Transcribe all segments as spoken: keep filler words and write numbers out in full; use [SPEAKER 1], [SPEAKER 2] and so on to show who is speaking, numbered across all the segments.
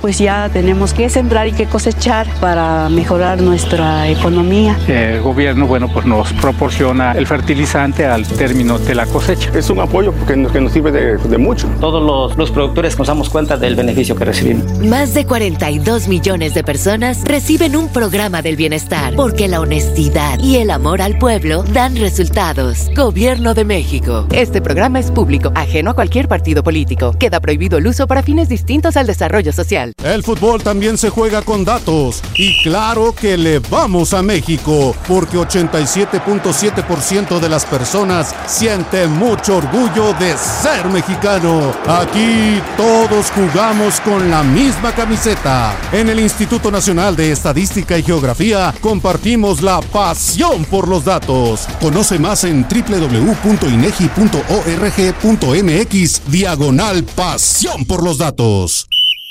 [SPEAKER 1] pues ya tenemos que sembrar y que cosechar para mejorar nuestra economía.
[SPEAKER 2] El gobierno, bueno, pues nos proporciona el fertilizante al término de la cosecha.
[SPEAKER 3] Es un apoyo que nos, que nos sirve de, de mucho.
[SPEAKER 4] Todos los, los productores nos damos cuenta del beneficio que recibimos.
[SPEAKER 5] Más de cuarenta y dos millones de personas reciben un programa del bienestar, porque la honestidad y el amor al pueblo dan resultados. Gobierno de México.
[SPEAKER 6] Este programa es público, ajeno a cualquier partido político. Queda prohibido el uso para fines distintos al desarrollo social.
[SPEAKER 7] El fútbol también se juega con datos. Y claro que le vamos a México, porque ochenta y siete punto siete por ciento de las personas siente mucho orgullo de ser mexicano. Aquí todos jugamos con la misma camiseta. En el Instituto Nacional de Estadística y Geografía compartimos la pasión por los datos. Conoce más en doble u doble u doble u punto inegi punto org punto mx diagonal pasión por los datos.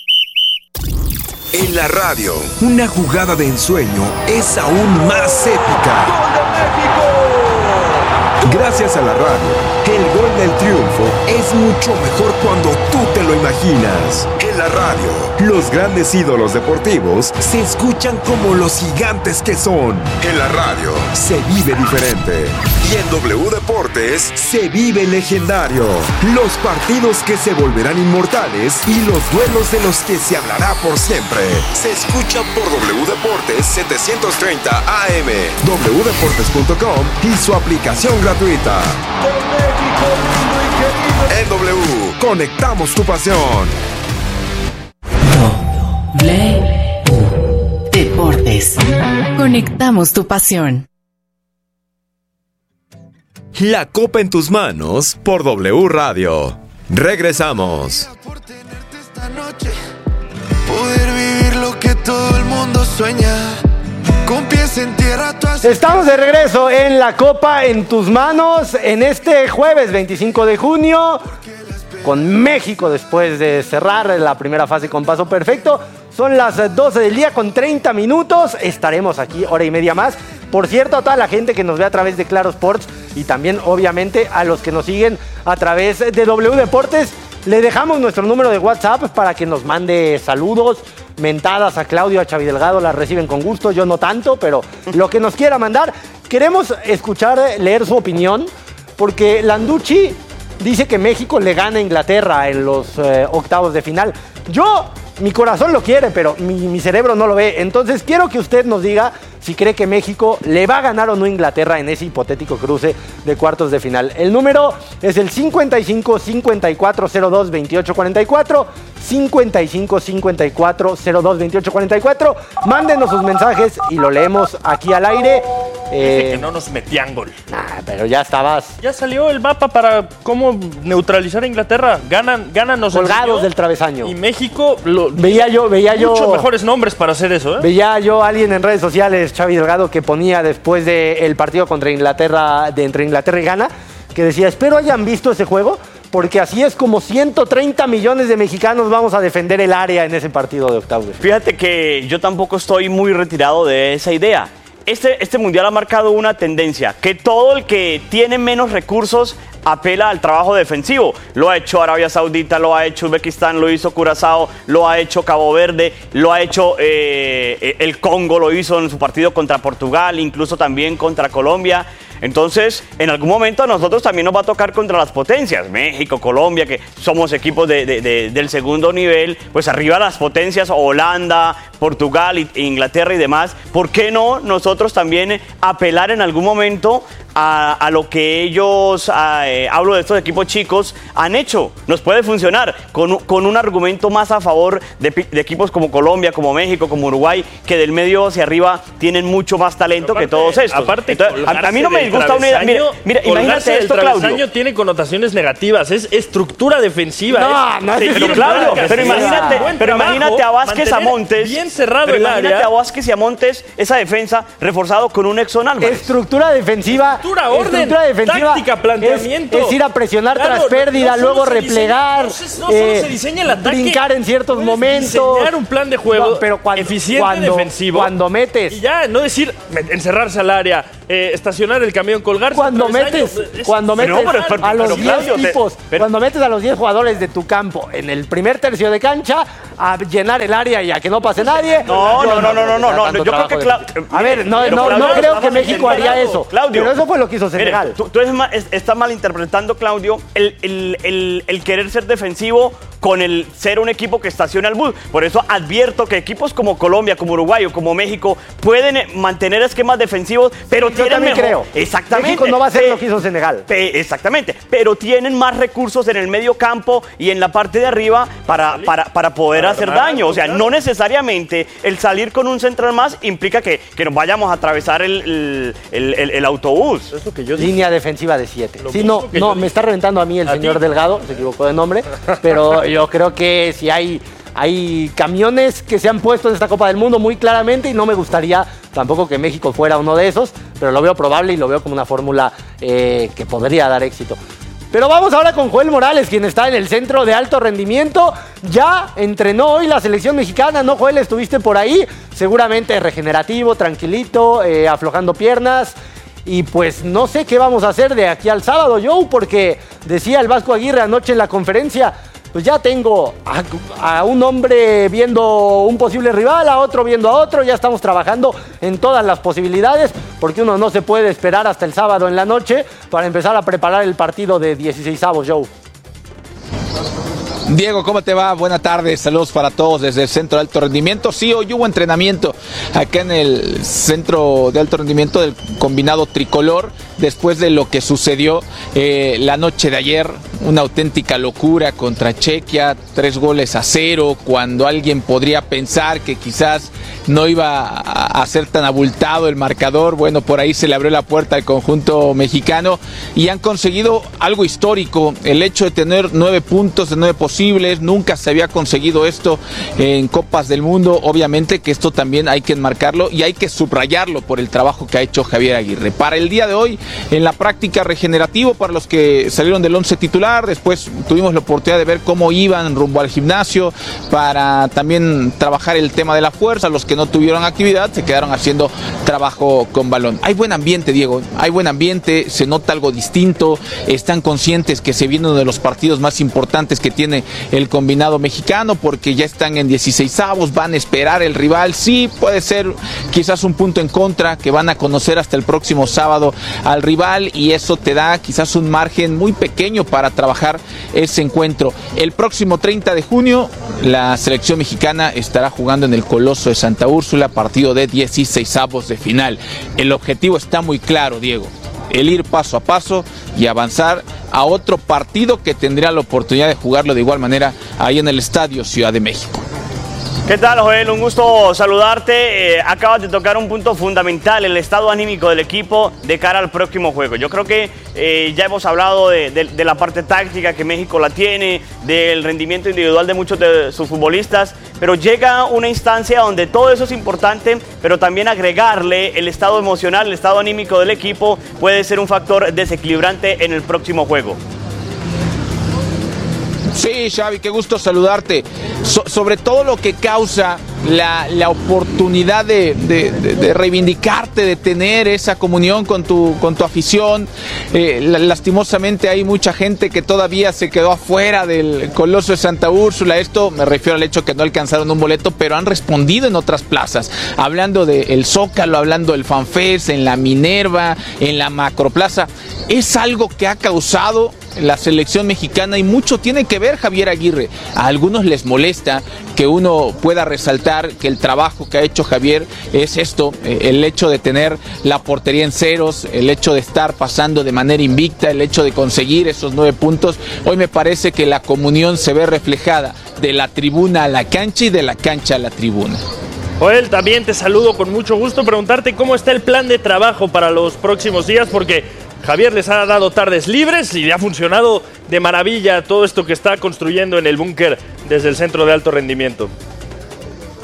[SPEAKER 8] En la radio, una jugada de ensueño es aún más épica. ¡Gol de México! Gracias a la radio, el gol del triunfo es mucho mejor cuando tú te lo imaginas. En la radio, los grandes ídolos deportivos se escuchan como los gigantes que son. En la radio, se vive diferente. Y en W Deportes, se vive legendario. Los partidos que se volverán inmortales y los duelos de los que se hablará por siempre. Se escucha por W Deportes setecientos treinta A M, doble u deportes punto com y su aplicación gratuita. En W, conectamos tu pasión.
[SPEAKER 6] W Deportes. Conectamos tu pasión.
[SPEAKER 8] La copa en tus manos por W Radio. Regresamos.
[SPEAKER 9] Poder vivir lo que todo el mundo sueña. Con pies en tierra, tú has...
[SPEAKER 10] Estamos de regreso en la Copa en tus manos en este jueves veinticinco de junio con México después de cerrar la primera fase con paso perfecto. Son las doce del día con treinta minutos. Estaremos aquí hora y media más. Por cierto, a toda la gente que nos ve a través de Claro Sports y también obviamente a los que nos siguen a través de W Deportes, le dejamos nuestro número de WhatsApp para que nos mande saludos, mentadas a Claudio, a Xavi Delgado, las reciben con gusto, yo no tanto, pero lo que nos quiera mandar. Queremos escuchar, leer su opinión, porque Landucci dice que México le gana a Inglaterra en los eh, octavos de final. Yo, mi corazón lo quiere, pero mi, mi cerebro no lo ve. Entonces quiero que usted nos diga si cree que México le va a ganar o no a Inglaterra en ese hipotético cruce de cuartos de final. El número es el cincuenta y cinco, cincuenta y cuatro, cero dos, veintiocho, cuarenta y cuatro, cincuenta y cinco, cincuenta y cuatro, cero dos, veintiocho, cuarenta y cuatro. Mándenos sus mensajes y lo leemos aquí al aire.
[SPEAKER 11] Eh, que no nos metían gol.
[SPEAKER 10] Nah, pero ya estabas.
[SPEAKER 11] Ya salió el mapa para cómo neutralizar a Inglaterra. Ganan, ganan los
[SPEAKER 10] colgados del travesaño.
[SPEAKER 11] Y México lo,
[SPEAKER 10] veía yo, veía yo
[SPEAKER 11] muchos mejores nombres para hacer eso, ¿eh?
[SPEAKER 10] Veía yo a alguien en redes sociales, Xavi Delgado, que ponía después del partido contra Inglaterra, de entre Inglaterra y Ghana, que decía, espero hayan visto ese juego, porque así es como ciento treinta millones de mexicanos vamos a defender el área en ese partido de octavos.
[SPEAKER 12] Fíjate que yo tampoco estoy muy retirado de esa idea. Este, este mundial ha marcado una tendencia, que todo el que tiene menos recursos apela al trabajo defensivo. Lo ha hecho Arabia Saudita, lo ha hecho Uzbekistán, lo hizo Curazao, lo ha hecho Cabo Verde, lo ha hecho eh, el Congo, lo hizo en su partido contra Portugal, incluso también contra Colombia. Entonces, en algún momento a nosotros también nos va a tocar contra las potencias, México, Colombia, que somos equipos de, de, de, del segundo nivel, pues arriba las potencias, Holanda, Portugal, Inglaterra y demás. ¿Por qué no nosotros también apelar en algún momento a, a lo que ellos, a, eh, hablo de estos equipos chicos, han hecho? Nos puede funcionar con, con un argumento más a favor de, de equipos como Colombia, como México, como Uruguay, que del medio hacia arriba tienen mucho más talento aparte, que todos estos.
[SPEAKER 11] Aparte,
[SPEAKER 12] Entonces, a, a mí no me gusta una idea. Mira, mira imagínate esto, Claudio.
[SPEAKER 11] El tiene connotaciones negativas, es estructura defensiva.
[SPEAKER 10] No,
[SPEAKER 11] es,
[SPEAKER 10] no,
[SPEAKER 12] sí, pero claro, pero imagínate, pero imagínate a Vázquez, a Montes.
[SPEAKER 11] Bien cerrado
[SPEAKER 12] pero
[SPEAKER 11] el
[SPEAKER 12] imagínate
[SPEAKER 11] área.
[SPEAKER 12] a Vázquez y a Montes, esa defensa reforzado con un Exxon Álvarez.
[SPEAKER 10] Estructura defensiva.
[SPEAKER 11] Estructura, orden,
[SPEAKER 10] estructura defensiva,
[SPEAKER 11] táctica, planteamiento.
[SPEAKER 10] Es, es ir a presionar
[SPEAKER 11] claro,
[SPEAKER 10] tras pérdida,
[SPEAKER 11] no, no
[SPEAKER 10] luego replegar.
[SPEAKER 11] Diseña, no, no
[SPEAKER 10] eh,
[SPEAKER 11] solo se diseña el ataque.
[SPEAKER 10] Brincar en ciertos momentos.
[SPEAKER 11] Diseñar un plan de juego
[SPEAKER 10] no, pero cuando,
[SPEAKER 11] eficiente,
[SPEAKER 10] cuando,
[SPEAKER 11] defensivo.
[SPEAKER 10] Cuando metes.
[SPEAKER 11] Y ya, no decir encerrarse al área, eh, estacionar el camión, colgarse.
[SPEAKER 10] Cuando metes,
[SPEAKER 11] es,
[SPEAKER 10] cuando metes
[SPEAKER 12] no, pero, pero,
[SPEAKER 10] a los
[SPEAKER 12] pero, Claudio,
[SPEAKER 10] diez tipos,
[SPEAKER 12] te, pero,
[SPEAKER 10] cuando metes a los diez jugadores de tu campo en el primer tercio de cancha a llenar el área y a que no pase nadie.
[SPEAKER 12] No, no, no, no, no, no, no, no. Yo creo que Cla
[SPEAKER 10] A ver, no, no,
[SPEAKER 12] Claudio,
[SPEAKER 10] no creo que México haría eso.
[SPEAKER 12] Claudio,
[SPEAKER 10] pero eso fue lo que hizo Senegal.
[SPEAKER 12] Mire, tú, tú es, estás malinterpretando, Claudio, el, el, el, el querer ser defensivo con el ser un equipo que estaciona el bus. Por eso advierto que equipos como Colombia, como Uruguay o como México pueden mantener esquemas defensivos, pero
[SPEAKER 10] Yo
[SPEAKER 12] tienen
[SPEAKER 10] también
[SPEAKER 12] mejor.
[SPEAKER 10] creo.
[SPEAKER 12] Exactamente.
[SPEAKER 10] México no va a hacer
[SPEAKER 12] Pe
[SPEAKER 10] lo que hizo Senegal.
[SPEAKER 12] Pe exactamente. Pero tienen más recursos en el medio campo y en la parte de arriba para, para, para poder para hacer daño. O sea, no necesariamente el salir con un central más implica que, que nos vayamos a atravesar el, el, el, el autobús.
[SPEAKER 10] Es lo que yo Línea defensiva de siete. Sí, no, no, me está reventando a mí el ¿A señor ti? Delgado, se equivocó de nombre, pero yo creo que si hay, hay camiones que se han puesto en esta Copa del Mundo muy claramente y no me gustaría tampoco que México fuera uno de esos, pero lo veo probable y lo veo como una fórmula eh, que podría dar éxito. Pero vamos ahora con Joel Morales, quien está en el centro de alto rendimiento. Ya entrenó hoy la selección mexicana, ¿no, Joel? Estuviste por ahí, seguramente regenerativo, tranquilito, eh, aflojando piernas. Y pues no sé qué vamos a hacer de aquí al sábado, Joe, porque decía el Vasco Aguirre anoche en la conferencia, pues ya tengo a, a un hombre viendo un posible rival, a otro viendo a otro, ya estamos trabajando en todas las posibilidades, porque uno no se puede esperar hasta el sábado en la noche para empezar a preparar el partido de dieciseisavos, Joe.
[SPEAKER 13] Diego, ¿cómo te va? Buenas tardes, saludos para todos desde el Centro de Alto Rendimiento. Sí, hoy hubo entrenamiento acá en el Centro de Alto Rendimiento del combinado tricolor, después de lo que sucedió eh, la noche de ayer, una auténtica locura contra Chequia, tres goles a cero, cuando alguien podría pensar que quizás no iba a, a ser tan abultado el marcador. Bueno, por ahí se le abrió la puerta al conjunto mexicano y han conseguido algo histórico, el hecho de tener nueve puntos de nueve posibles. Nunca se había conseguido esto en Copas del Mundo. Obviamente que esto también hay que enmarcarlo y hay que subrayarlo por el trabajo que ha hecho Javier Aguirre. Para el día de hoy, en la práctica regenerativo, para los que salieron del once titular, después tuvimos la oportunidad de ver cómo iban rumbo al gimnasio para también trabajar el tema de la fuerza. Los que no tuvieron actividad se quedaron haciendo trabajo con balón. Hay buen ambiente, Diego, hay buen ambiente, se nota algo distinto, están conscientes que se viene uno de los partidos más importantes que tiene el combinado mexicano, porque ya están en dieciseisavos, van a esperar el rival. Sí, puede ser quizás un punto en contra, que van a conocer hasta el próximo sábado al rival, y eso te da quizás un margen muy pequeño para trabajar ese encuentro. El próximo treinta de junio la selección mexicana estará jugando en el Coloso de Santa Úrsula, partido de dieciseisavos de final. El objetivo está muy claro, Diego, el ir paso a paso y avanzar a otro partido que tendría la oportunidad de jugarlo de igual manera ahí en el Estadio Ciudad de México.
[SPEAKER 12] ¿Qué tal, Joel? Un gusto saludarte. Eh, acabas de tocar un punto fundamental, el estado anímico del equipo de cara al próximo juego. Yo creo que eh, ya hemos hablado de, de, de la parte táctica que México la tiene, del rendimiento individual de muchos de sus futbolistas, pero llega una instancia donde todo eso es importante, pero también agregarle el estado emocional, el estado anímico del equipo puede ser un factor desequilibrante en el próximo juego.
[SPEAKER 13] Sí, Xavi, qué gusto saludarte. So, sobre todo lo que causa la, la oportunidad de, de, de, de reivindicarte, de tener esa comunión con tu, con tu afición. Eh, lastimosamente hay mucha gente que todavía se quedó afuera del Coloso de Santa Úrsula. Esto me refiero al hecho que no alcanzaron un boleto, pero han respondido en otras plazas. Hablando del Zócalo, hablando del FanFest, en la Minerva, en la Macroplaza. Es algo que ha causado la selección mexicana y mucho tiene que ver Javier Aguirre. A algunos les molesta que uno pueda resaltar que el trabajo que ha hecho Javier es esto, el hecho de tener la portería en ceros, el hecho de estar pasando de manera invicta, el hecho de conseguir esos nueve puntos. Hoy me parece que la comunión se ve reflejada de la tribuna a la cancha y de la cancha a la tribuna.
[SPEAKER 11] Joel, también te saludo con mucho gusto, preguntarte cómo está el plan de trabajo para los próximos días, porque Javier les ha dado tardes libres y le ha funcionado de maravilla todo esto que está construyendo en el búnker desde el Centro de Alto Rendimiento.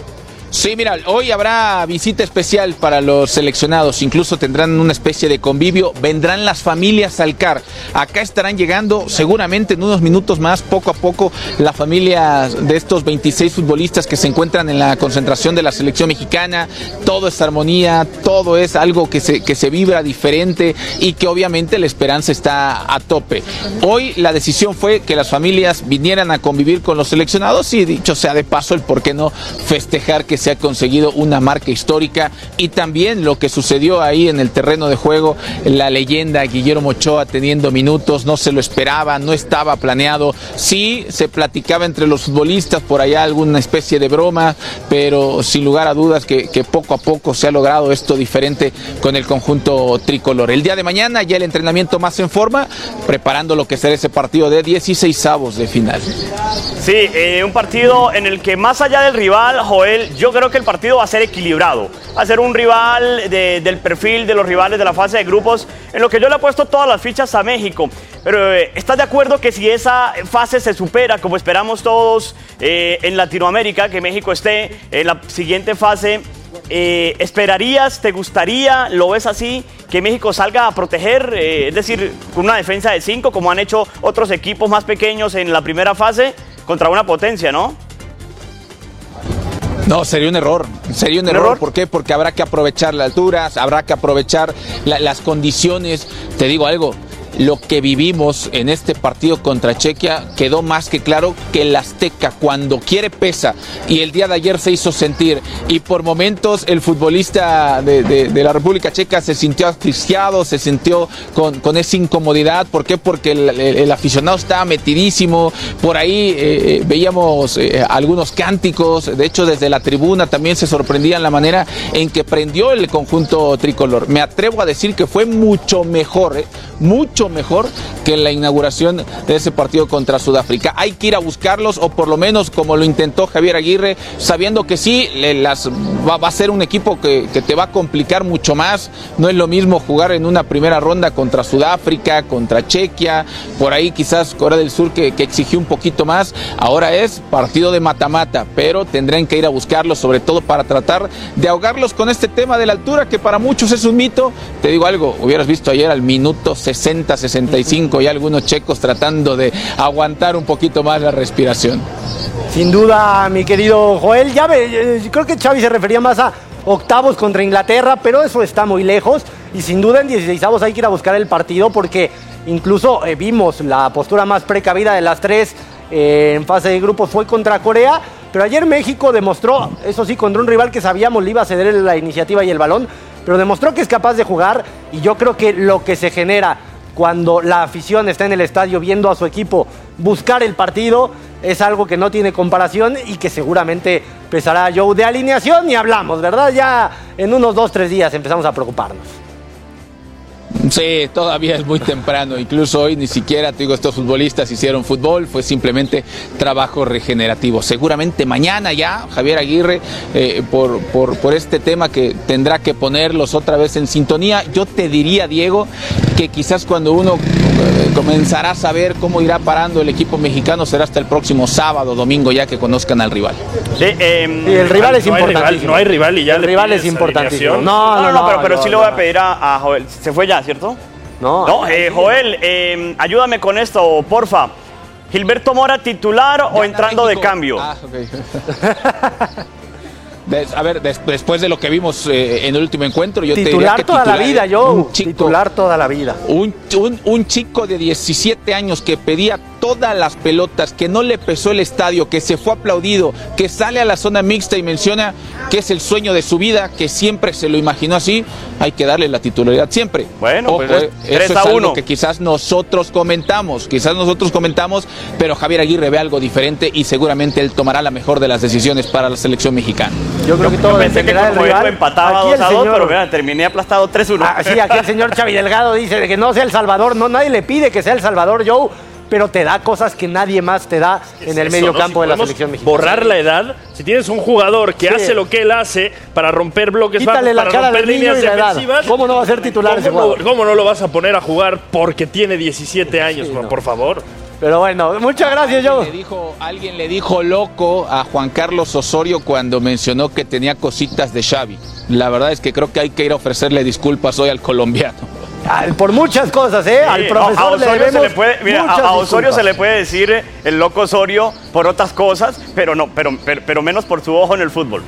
[SPEAKER 13] Sí, mira, hoy habrá visita especial para los seleccionados, incluso tendrán una especie de convivio, vendrán las familias al C A R, acá estarán llegando seguramente en unos minutos más, poco a poco, la familia de estos veintiséis futbolistas que se encuentran en la concentración de la selección mexicana, todo es armonía, todo es algo que se, que se vibra diferente y que obviamente la esperanza está a tope. Hoy la decisión fue que las familias vinieran a convivir con los seleccionados y dicho sea de paso, el por qué no festejar que se ha conseguido una marca histórica y también lo que sucedió ahí en el terreno de juego, la leyenda Guillermo Ochoa teniendo minutos, no se lo esperaba, no estaba planeado, sí se platicaba entre los futbolistas por allá alguna especie de broma, pero sin lugar a dudas que, que poco a poco se ha logrado esto diferente con el conjunto tricolor. El día de mañana ya el entrenamiento más en forma, preparando lo que será ese partido de dieciseisavos de final.
[SPEAKER 12] Sí, eh, un partido en el que más allá del rival, Joel, yo creo que el partido va a ser equilibrado. Va a ser un rival de, del perfil de los rivales de la fase de grupos, en lo que yo le he puesto todas las fichas a México. Pero eh, ¿estás de acuerdo que si esa fase se supera, como esperamos todos eh, en Latinoamérica, que México esté en la siguiente fase, eh, esperarías, te gustaría, lo ves así, que México salga a proteger, eh, es decir, con una defensa de cinco, como han hecho otros equipos más pequeños en la primera fase, contra una potencia, ¿no?
[SPEAKER 13] No, sería un error, sería un error. error. ¿Por qué? Porque habrá que aprovechar las alturas, habrá que aprovechar la, las condiciones. Te digo algo, lo que vivimos en este partido contra Chequia quedó más que claro que el Azteca cuando quiere pesa, y el día de ayer se hizo sentir, y por momentos el futbolista de, de, de la República Checa se sintió asfixiado, se sintió con, con esa incomodidad. ¿Por qué? Porque el, el, el aficionado estaba metidísimo, por ahí eh, veíamos eh, algunos cánticos, de hecho desde la tribuna también se sorprendían la manera en que prendió el conjunto tricolor. Me atrevo a decir que fue mucho mejor, eh, mucho mejor que la inauguración de ese partido contra Sudáfrica. Hay que ir a buscarlos, o por lo menos como lo intentó Javier Aguirre, sabiendo que sí, las, va, va a ser un equipo que, que te va a complicar mucho más. No es lo mismo jugar en una primera ronda contra Sudáfrica, contra Chequia, por ahí quizás Corea del Sur que, que exigió un poquito más. Ahora es partido de mata-mata, pero tendrán que ir a buscarlos, sobre todo para tratar de ahogarlos con este tema de la altura, que para muchos es un mito. Te digo algo, hubieras visto ayer al minuto sesenta, sesenta y cinco y algunos checos tratando de aguantar un poquito más la respiración.
[SPEAKER 10] Sin duda, mi querido Joel, ya ve, creo que Xavi se refería más a octavos contra Inglaterra, pero eso está muy lejos y sin duda en dieciseisavos hay que ir a buscar el partido, porque incluso eh, vimos la postura más precavida de las tres eh, en fase de grupos fue contra Corea, pero ayer México demostró, eso sí, contra un rival que sabíamos le iba a ceder la iniciativa y el balón, pero demostró que es capaz de jugar, y yo creo que lo que se genera cuando la afición está en el estadio viendo a su equipo buscar el partido es algo que no tiene comparación y que seguramente pesará. Joe, de alineación y hablamos, ¿verdad? Ya en unos dos, tres días empezamos a preocuparnos.
[SPEAKER 13] Sí, todavía es muy temprano, incluso hoy ni siquiera, te digo, estos futbolistas hicieron fútbol, fue simplemente trabajo regenerativo. Seguramente mañana ya Javier Aguirre, eh, por, por, por este tema que tendrá que ponerlos otra vez en sintonía. Yo te diría, Diego, que quizás cuando uno eh, comenzará a saber cómo irá parando el equipo mexicano será hasta el próximo sábado, domingo, ya que conozcan al rival.
[SPEAKER 12] Sí, eh,
[SPEAKER 10] sí, el rival es
[SPEAKER 11] no
[SPEAKER 10] importantísimo.
[SPEAKER 11] Hay rival, no hay rival y ya
[SPEAKER 10] el
[SPEAKER 11] le
[SPEAKER 10] rival es importantísimo.
[SPEAKER 12] No, no, no, no, no, pero, pero no, sí no, le voy a pedir a, a Joel. ¿Se fue ya, cierto?
[SPEAKER 10] No.
[SPEAKER 12] No, eh, Joel, eh, ayúdame con esto, porfa. ¿Gilberto Mora titular ya o entrando México de cambio? Ah, okay.
[SPEAKER 13] A ver, des, después de lo que vimos eh, en el último encuentro, yo
[SPEAKER 10] titular
[SPEAKER 13] te diría que
[SPEAKER 10] toda
[SPEAKER 13] titular,
[SPEAKER 10] la vida, yo.
[SPEAKER 13] Un chico,
[SPEAKER 10] titular toda la vida.
[SPEAKER 13] Un, un, un chico de diecisiete años que pedía todas las pelotas, que no le pesó el estadio, que se fue aplaudido, que sale a la zona mixta y menciona que es el sueño de su vida, que siempre se lo imaginó así. Hay que darle la titularidad siempre.
[SPEAKER 12] Bueno,
[SPEAKER 13] Ojo,
[SPEAKER 12] pues
[SPEAKER 13] eh,
[SPEAKER 12] tres
[SPEAKER 13] eso
[SPEAKER 12] a
[SPEAKER 13] es
[SPEAKER 12] uno.
[SPEAKER 13] algo que quizás nosotros comentamos, quizás nosotros comentamos, pero Javier Aguirre ve algo diferente y seguramente él tomará la mejor de las decisiones para la selección mexicana.
[SPEAKER 10] Yo creo que todo
[SPEAKER 12] Yo pensé que como rival, empataba dos a dos, pero mira, terminé aplastado tres uno.
[SPEAKER 10] Ah, sí, aquí el señor Xavi Delgado dice que no sea El Salvador, no, nadie le pide que sea El Salvador, Joe, pero te da cosas que nadie más te da en el
[SPEAKER 11] eso,
[SPEAKER 10] medio
[SPEAKER 11] ¿no?
[SPEAKER 10] campo
[SPEAKER 11] Si
[SPEAKER 10] de la selección mexicana.
[SPEAKER 11] Borrar la edad, si tienes un jugador que sí. hace lo que él hace para romper bloques
[SPEAKER 10] Quítale
[SPEAKER 11] bajos, para romper líneas defensivas,
[SPEAKER 10] ¿cómo no va a ser titular ese jugador?
[SPEAKER 11] ¿Cómo no lo vas a poner a jugar porque tiene diecisiete años, sí, no. por favor?
[SPEAKER 10] Pero bueno, muchas gracias, Joe.
[SPEAKER 13] Le dijo, alguien le dijo loco a Juan Carlos Osorio cuando mencionó que tenía cositas de Xavi. La verdad es que creo que hay que ir a ofrecerle disculpas hoy al colombiano.
[SPEAKER 10] Por muchas cosas, ¿eh?
[SPEAKER 12] Sí,
[SPEAKER 10] al profesor
[SPEAKER 12] a, a Osorio,
[SPEAKER 10] le
[SPEAKER 12] se le, puede, mira, a, a Osorio se le puede decir el loco Osorio por otras cosas, pero, no, pero, pero, pero menos por su ojo en el fútbol.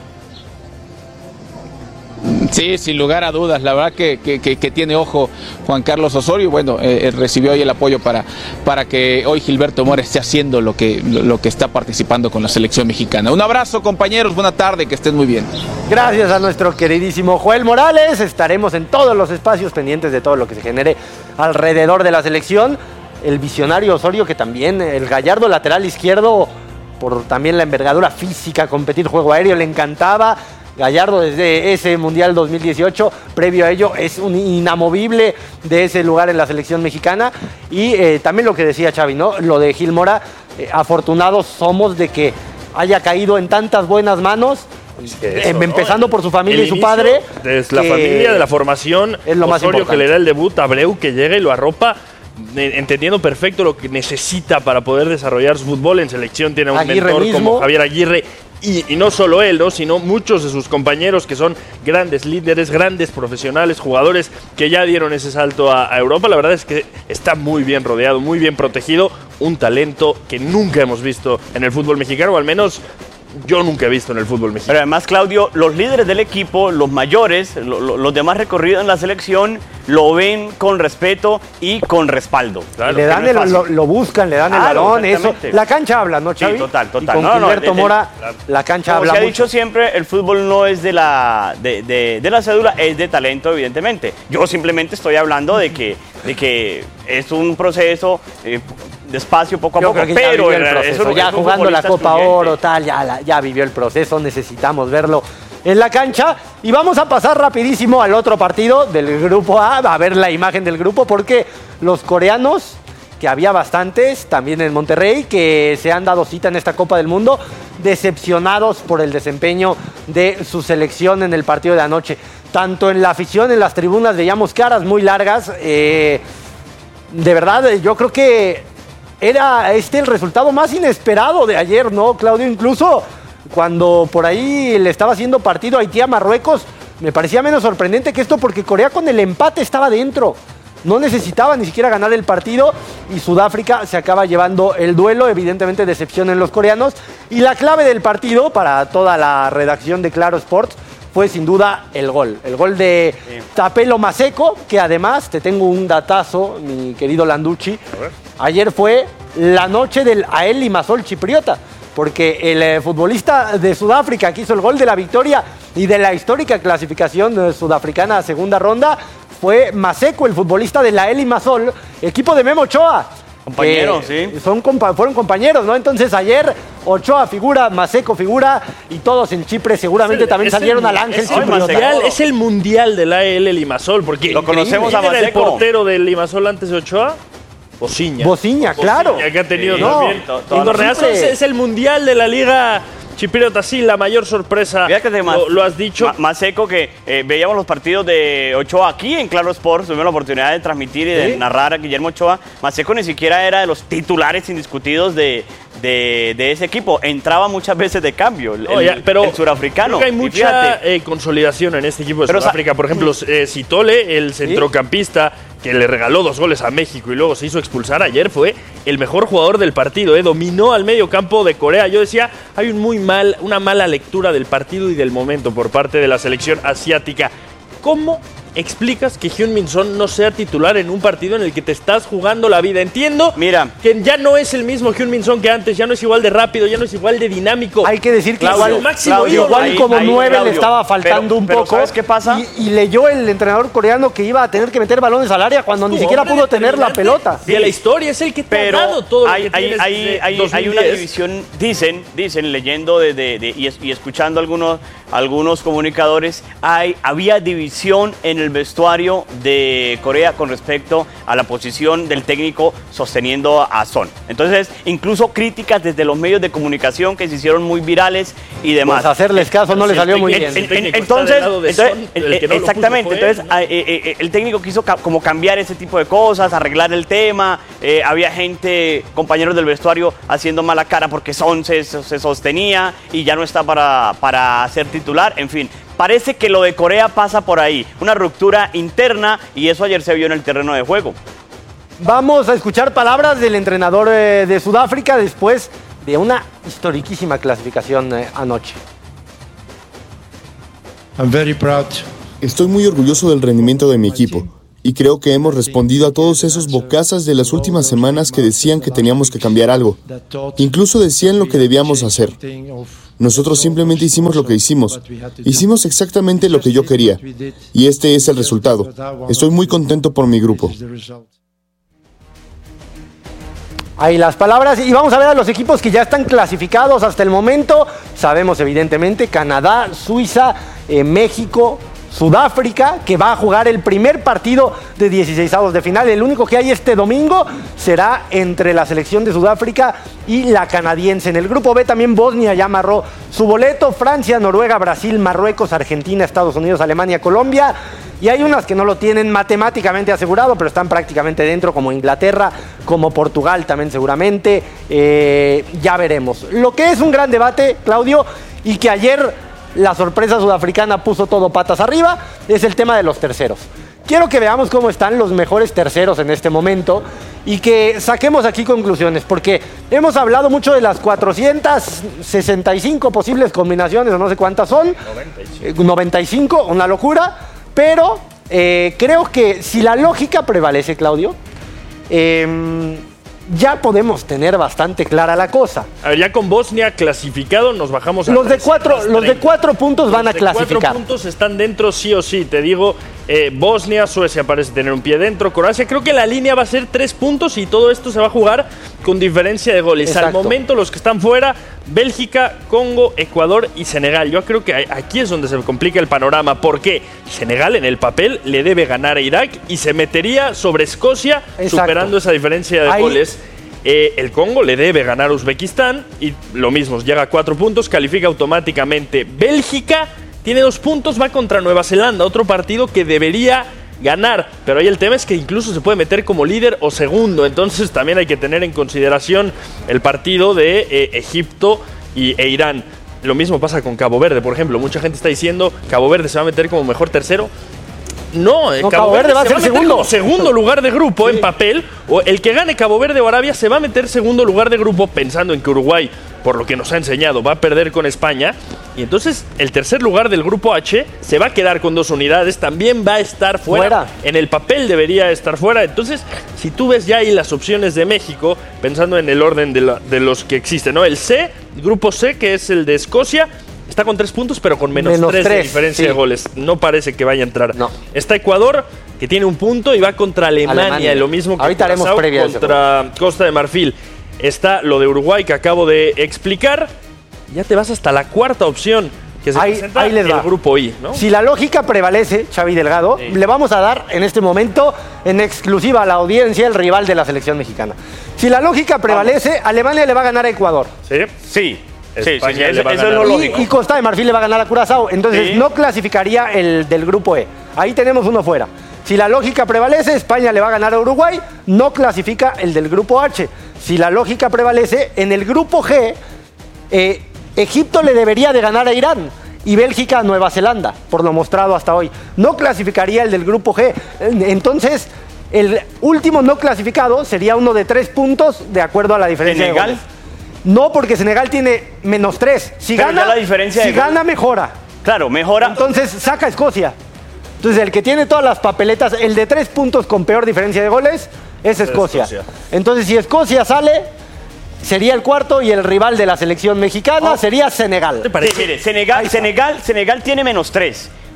[SPEAKER 13] Sí, sin lugar a dudas, la verdad que, que, que, que tiene ojo Juan Carlos Osorio y bueno, eh, recibió hoy el apoyo para, para que hoy Gilberto Mora esté haciendo lo que, lo que está participando con la selección mexicana. Un abrazo, compañeros, buena tarde, que estén muy bien.
[SPEAKER 10] Gracias a nuestro queridísimo Joel Morales, estaremos en todos los espacios pendientes de todo lo que se genere alrededor de la selección. El visionario Osorio, que también, el gallardo lateral izquierdo, por también la envergadura física, competir juego aéreo, le encantaba. Gallardo desde ese Mundial dos mil dieciocho, previo a ello, es un inamovible de ese lugar en la selección mexicana. Y eh, también lo que decía Xavi, ¿no? Lo de Gil Mora, eh, afortunados somos de que haya caído en tantas buenas manos,
[SPEAKER 11] Eso,
[SPEAKER 10] eh,
[SPEAKER 11] ¿no?
[SPEAKER 10] empezando por su familia
[SPEAKER 11] El
[SPEAKER 10] y su
[SPEAKER 11] inicio,
[SPEAKER 10] padre.
[SPEAKER 11] Desde la familia, de la formación,
[SPEAKER 10] es lo más
[SPEAKER 11] Osorio
[SPEAKER 10] importante.
[SPEAKER 11] que le da el debut, Abreu que llega y lo arropa, entendiendo perfecto lo que necesita para poder desarrollar su fútbol. En selección tiene un
[SPEAKER 10] Aguirre
[SPEAKER 11] mentor
[SPEAKER 10] mismo.
[SPEAKER 11] como Javier Aguirre. Y, y no solo él, ¿no? Sino muchos de sus compañeros que son grandes líderes, grandes profesionales, jugadores que ya dieron ese salto a, a Europa. La verdad es que está muy bien rodeado, muy bien protegido. Un talento que nunca hemos visto en el fútbol mexicano, o al menos yo nunca he visto en el fútbol mexicano.
[SPEAKER 12] Pero además, Claudio, los líderes del equipo, los mayores, lo, lo, los demás recorridos en la selección, lo ven con respeto y con respaldo.
[SPEAKER 10] Claro, le dan
[SPEAKER 12] no
[SPEAKER 10] el, lo, lo buscan, le dan
[SPEAKER 12] Claro,
[SPEAKER 10] el balón, eso.
[SPEAKER 12] exactamente.
[SPEAKER 10] La cancha habla, ¿no, Xavi?
[SPEAKER 12] Sí, total, total.
[SPEAKER 10] Y con
[SPEAKER 12] No, no,
[SPEAKER 10] Gilberto
[SPEAKER 12] el- el-
[SPEAKER 10] Mora, la cancha
[SPEAKER 12] Como
[SPEAKER 10] habla
[SPEAKER 12] se ha
[SPEAKER 10] mucho.
[SPEAKER 12] dicho siempre, el fútbol no es de la, de, de, de la cédula, es de talento, evidentemente. Yo simplemente estoy hablando de que, de que es un proceso eh, despacio, poco a
[SPEAKER 10] Yo
[SPEAKER 12] poco,
[SPEAKER 10] creo que ya
[SPEAKER 12] pero
[SPEAKER 10] vivió el
[SPEAKER 12] es-
[SPEAKER 10] proceso,
[SPEAKER 12] es un-
[SPEAKER 10] ya
[SPEAKER 12] es un
[SPEAKER 10] jugando la
[SPEAKER 12] futbolista
[SPEAKER 10] Copa
[SPEAKER 12] excluyente.
[SPEAKER 10] Oro, tal, ya, la- ya vivió el proceso, necesitamos verlo en la cancha. Y vamos a pasar rapidísimo al otro partido del grupo A, a ver la imagen del grupo, porque los coreanos, que había bastantes, también en Monterrey, que se han dado cita en esta Copa del Mundo, decepcionados por el desempeño de su selección en el partido de anoche. Tanto en la afición, en las tribunas, veíamos caras muy largas. eh, de verdad, yo creo que era este el resultado más inesperado de ayer, ¿no, Claudio? Incluso cuando por ahí le estaba haciendo partido Haití a Marruecos, me parecía menos sorprendente que esto, porque Corea con el empate estaba dentro. No necesitaba ni siquiera ganar el partido y Sudáfrica se acaba llevando el duelo. Evidentemente decepción en los coreanos. Y la clave del partido para toda la redacción de Claro Sports fue sin duda el gol. El gol de Tapelo Maseco, que además, te tengo un datazo, mi querido Landucci. Ayer fue la noche del Ael Limassol chipriota, porque el eh, futbolista de Sudáfrica que hizo el gol de la victoria y de la histórica clasificación eh, sudafricana a segunda ronda fue Maseco, el futbolista de la Ael Limassol, equipo de Memo Ochoa.
[SPEAKER 12] Compañeros,
[SPEAKER 10] que
[SPEAKER 12] sí.
[SPEAKER 10] Son compa- fueron compañeros, ¿no? Entonces ayer Ochoa figura, Maseco figura y todos en Chipre seguramente
[SPEAKER 11] Es el-
[SPEAKER 10] también
[SPEAKER 11] es el-
[SPEAKER 10] salieron al ángel
[SPEAKER 11] es el,
[SPEAKER 10] chipriota.
[SPEAKER 11] mundial, es el mundial del A L Limassol, porque
[SPEAKER 12] Lo conocemos a
[SPEAKER 11] ¿quién era el
[SPEAKER 12] Maseco?
[SPEAKER 11] portero del Limassol antes de Ochoa? Bociña.
[SPEAKER 10] Bociña, claro.
[SPEAKER 11] Bociña, que ha tenido
[SPEAKER 10] Sí.
[SPEAKER 11] también
[SPEAKER 10] No,
[SPEAKER 11] un
[SPEAKER 10] en
[SPEAKER 11] torneazo.
[SPEAKER 10] Chipre-
[SPEAKER 11] Es, es el mundial de la liga chipriota, sí, la mayor sorpresa.
[SPEAKER 12] Fíjate que más-
[SPEAKER 11] Lo, lo has dicho.
[SPEAKER 12] Ma- Maseco, que eh, veíamos los partidos de Ochoa aquí en Claro Sports, tuvimos la oportunidad de transmitir y de
[SPEAKER 10] ¿Sí?
[SPEAKER 12] narrar a Guillermo Ochoa. Maseco ni siquiera era de los titulares indiscutidos de, de, de ese equipo. Entraba muchas veces de cambio, el,
[SPEAKER 11] No, ya,
[SPEAKER 12] el-
[SPEAKER 11] pero
[SPEAKER 12] el surafricano.
[SPEAKER 11] creo que hay
[SPEAKER 12] Y
[SPEAKER 11] mucha
[SPEAKER 12] fíjate,
[SPEAKER 11] eh, consolidación en este equipo de
[SPEAKER 12] Pero,
[SPEAKER 11] Sudáfrica. Por ejemplo, eh, Sitole, el centrocampista que le regaló dos goles a México y luego se hizo expulsar ayer, fue el mejor jugador del partido. Eh, dominó al medio campo de Corea. Yo decía, hay un muy mal, una mala lectura del partido y del momento por parte de la selección asiática. ¿Cómo explicas que Heung-min Son no sea titular en un partido en el que te estás jugando la vida? Entiendo
[SPEAKER 12] Mira.
[SPEAKER 11] que ya no es el mismo Heung-min Son que antes, ya no es igual de rápido, ya no es igual de dinámico.
[SPEAKER 10] Hay que decir que
[SPEAKER 11] Claudio,
[SPEAKER 10] igual,
[SPEAKER 11] máximo
[SPEAKER 10] Claudio,
[SPEAKER 11] ídolo.
[SPEAKER 10] igual
[SPEAKER 12] ahí-
[SPEAKER 10] como
[SPEAKER 12] ahí,
[SPEAKER 10] nueve
[SPEAKER 12] Claudio.
[SPEAKER 10] le estaba faltando
[SPEAKER 12] Pero-
[SPEAKER 10] un
[SPEAKER 12] pero
[SPEAKER 10] poco.
[SPEAKER 12] ¿sabes qué pasa?
[SPEAKER 10] Y, y leyó el entrenador coreano que iba a tener que meter balones al área cuando ni
[SPEAKER 11] Tu
[SPEAKER 10] siquiera
[SPEAKER 11] hombre
[SPEAKER 10] pudo tener la
[SPEAKER 11] determinante
[SPEAKER 10] pelota.
[SPEAKER 11] De la historia, es el que te
[SPEAKER 12] pero
[SPEAKER 11] ha dado todo
[SPEAKER 12] hay,
[SPEAKER 11] lo que
[SPEAKER 12] hay,
[SPEAKER 11] tienes
[SPEAKER 12] hay,
[SPEAKER 11] desde
[SPEAKER 12] hay,
[SPEAKER 11] dos mil
[SPEAKER 12] hay una
[SPEAKER 11] diez.
[SPEAKER 12] división, dicen, dicen, leyendo de, de- de- y, es- y escuchando algunos, algunos comunicadores, hay, había división en en el vestuario de Corea con respecto a la posición del técnico sosteniendo a Son. Entonces, incluso críticas desde los medios de comunicación que se hicieron muy virales y demás.
[SPEAKER 10] Pues hacerles caso no le salió muy bien.
[SPEAKER 12] Entonces, exactamente, entonces el técnico quiso como cambiar ese tipo de cosas, arreglar el tema, eh, había gente, compañeros del vestuario haciendo mala cara porque Son se, se sostenía y ya no está para, para ser titular, en fin. Parece que lo de Corea pasa por ahí, una ruptura interna y eso ayer se vio en el terreno de juego.
[SPEAKER 10] Vamos a escuchar palabras del entrenador eh, de Sudáfrica después de una historiquísima clasificación eh, anoche.
[SPEAKER 14] I'm very proud.
[SPEAKER 15] Estoy muy orgulloso del rendimiento de mi equipo y creo que hemos respondido a todos esos bocazas de las últimas semanas que decían que teníamos que cambiar algo. Incluso decían lo que debíamos hacer. Nosotros simplemente hicimos lo que hicimos. Hicimos exactamente lo que yo quería. Y este es el resultado. Estoy muy contento por mi grupo.
[SPEAKER 10] Ahí las palabras. Y vamos a ver a los equipos que ya están clasificados hasta el momento. Sabemos evidentemente Canadá, Suiza, eh, México, Sudáfrica, que va a jugar el primer partido de dieciseisavos de final. El único que hay este domingo será entre la selección de Sudáfrica y la canadiense. En el grupo B también Bosnia ya amarró su boleto. Francia, Noruega, Brasil, Marruecos, Argentina, Estados Unidos, Alemania, Colombia. Y hay unas que no lo tienen matemáticamente asegurado, pero están prácticamente dentro, como Inglaterra, como Portugal también seguramente. Eh, ya veremos. Lo que es un gran debate, Claudio, y que ayer la sorpresa sudafricana puso todo patas arriba, es el tema de los terceros. Quiero que veamos cómo están los mejores terceros en este momento y que saquemos aquí conclusiones, porque hemos hablado mucho de las cuatrocientas sesenta y cinco posibles combinaciones, o no sé cuántas son, noventa y cinco, noventa y cinco, una locura, pero eh, creo que si la lógica prevalece, Claudio, eh, ya podemos tener bastante clara la cosa.
[SPEAKER 11] A ver, ya con Bosnia clasificado nos bajamos a
[SPEAKER 10] los de cuatro, los de cuatro puntos van a clasificar.
[SPEAKER 11] Los de cuatro puntos están dentro sí o sí. Te digo, eh, Bosnia, Suecia parece tener un pie dentro. Croacia, creo que la línea va a ser tres puntos y todo esto se va a jugar con diferencia de goles. Exacto. Al momento los que están fuera, Bélgica, Congo, Ecuador y Senegal. Yo creo que aquí es donde se complica el panorama. ¿Por qué? Senegal en el papel le debe ganar a Irak y se metería sobre Escocia. Exacto. Superando esa diferencia de Ahí. goles. Eh, el Congo le debe ganar a Uzbekistán y lo mismo, llega a cuatro puntos, califica automáticamente. Bélgica tiene dos puntos, va contra Nueva Zelanda, otro partido que debería ganar, pero ahí el tema es que incluso se puede meter como líder o segundo, entonces también hay que tener en consideración el partido de eh, Egipto y, e Irán. Lo mismo pasa con Cabo Verde, por ejemplo, mucha gente está diciendo Cabo Verde se va a meter como mejor tercero. No,
[SPEAKER 10] no, Cabo, Cabo Verde, Verde va a ser va a segundo.
[SPEAKER 11] Como segundo lugar de grupo sí. en papel. O el que gane Cabo Verde o Arabia se va a meter segundo lugar de grupo pensando en que Uruguay, por lo que nos ha enseñado, va a perder con España. Y entonces el tercer lugar del grupo H se va a quedar con dos unidades. También va a estar fuera. fuera. En el papel debería estar fuera. Entonces, si tú ves ya ahí las opciones de México, pensando en el orden de, la, de los que existen, ¿no? El C, grupo C, que es el de Escocia. Está con tres puntos, pero con menos, menos tres, tres de diferencia sí. de goles. No parece que vaya a entrar. No. Está Ecuador, que tiene un punto y va contra Alemania. Alemania. Lo mismo que
[SPEAKER 10] Ahorita haremos previa
[SPEAKER 11] contra Costa de Marfil. Está lo de Uruguay, que acabo de explicar. Ya te vas hasta la cuarta opción, que se
[SPEAKER 10] ahí,
[SPEAKER 11] presenta
[SPEAKER 10] ahí les
[SPEAKER 11] el
[SPEAKER 10] va.
[SPEAKER 11] grupo I, ¿no?
[SPEAKER 10] Si la lógica prevalece, Xavi Delgado, sí. le vamos a dar en este momento en exclusiva a la audiencia el rival de la selección mexicana. Si la lógica prevalece, vamos. Alemania le va a ganar a Ecuador.
[SPEAKER 11] Sí,
[SPEAKER 12] sí.
[SPEAKER 11] Sí,
[SPEAKER 12] sí, sí,
[SPEAKER 11] eso,
[SPEAKER 12] eso es lo lógico.
[SPEAKER 10] Y, y Costa de Marfil le va a ganar a Curazao. Entonces sí. no clasificaría el del grupo E. Ahí tenemos uno fuera. Si la lógica prevalece, España le va a ganar a Uruguay. No clasifica el del grupo H. Si la lógica prevalece, en el grupo G, eh, Egipto le debería de ganar a Irán. Y Bélgica a Nueva Zelanda, por lo mostrado hasta hoy. No clasificaría el del grupo G. Entonces, el último no clasificado sería uno de tres puntos de acuerdo a la diferencia
[SPEAKER 12] ¿Senegal?
[SPEAKER 10] de goles. No, porque Senegal tiene menos tres. Si
[SPEAKER 12] Pero
[SPEAKER 10] gana,
[SPEAKER 12] ya la diferencia
[SPEAKER 10] si
[SPEAKER 12] de
[SPEAKER 10] gana mejora.
[SPEAKER 12] Claro, mejora.
[SPEAKER 10] Entonces saca a Escocia. Entonces el que tiene todas las papeletas, el de tres puntos con peor diferencia de goles, es Escocia. Escocia. Entonces si Escocia sale, sería el cuarto y el rival de la selección mexicana oh. sería Senegal.
[SPEAKER 12] Sí, mire, Senegal, Senegal, Senegal tiene menos tres.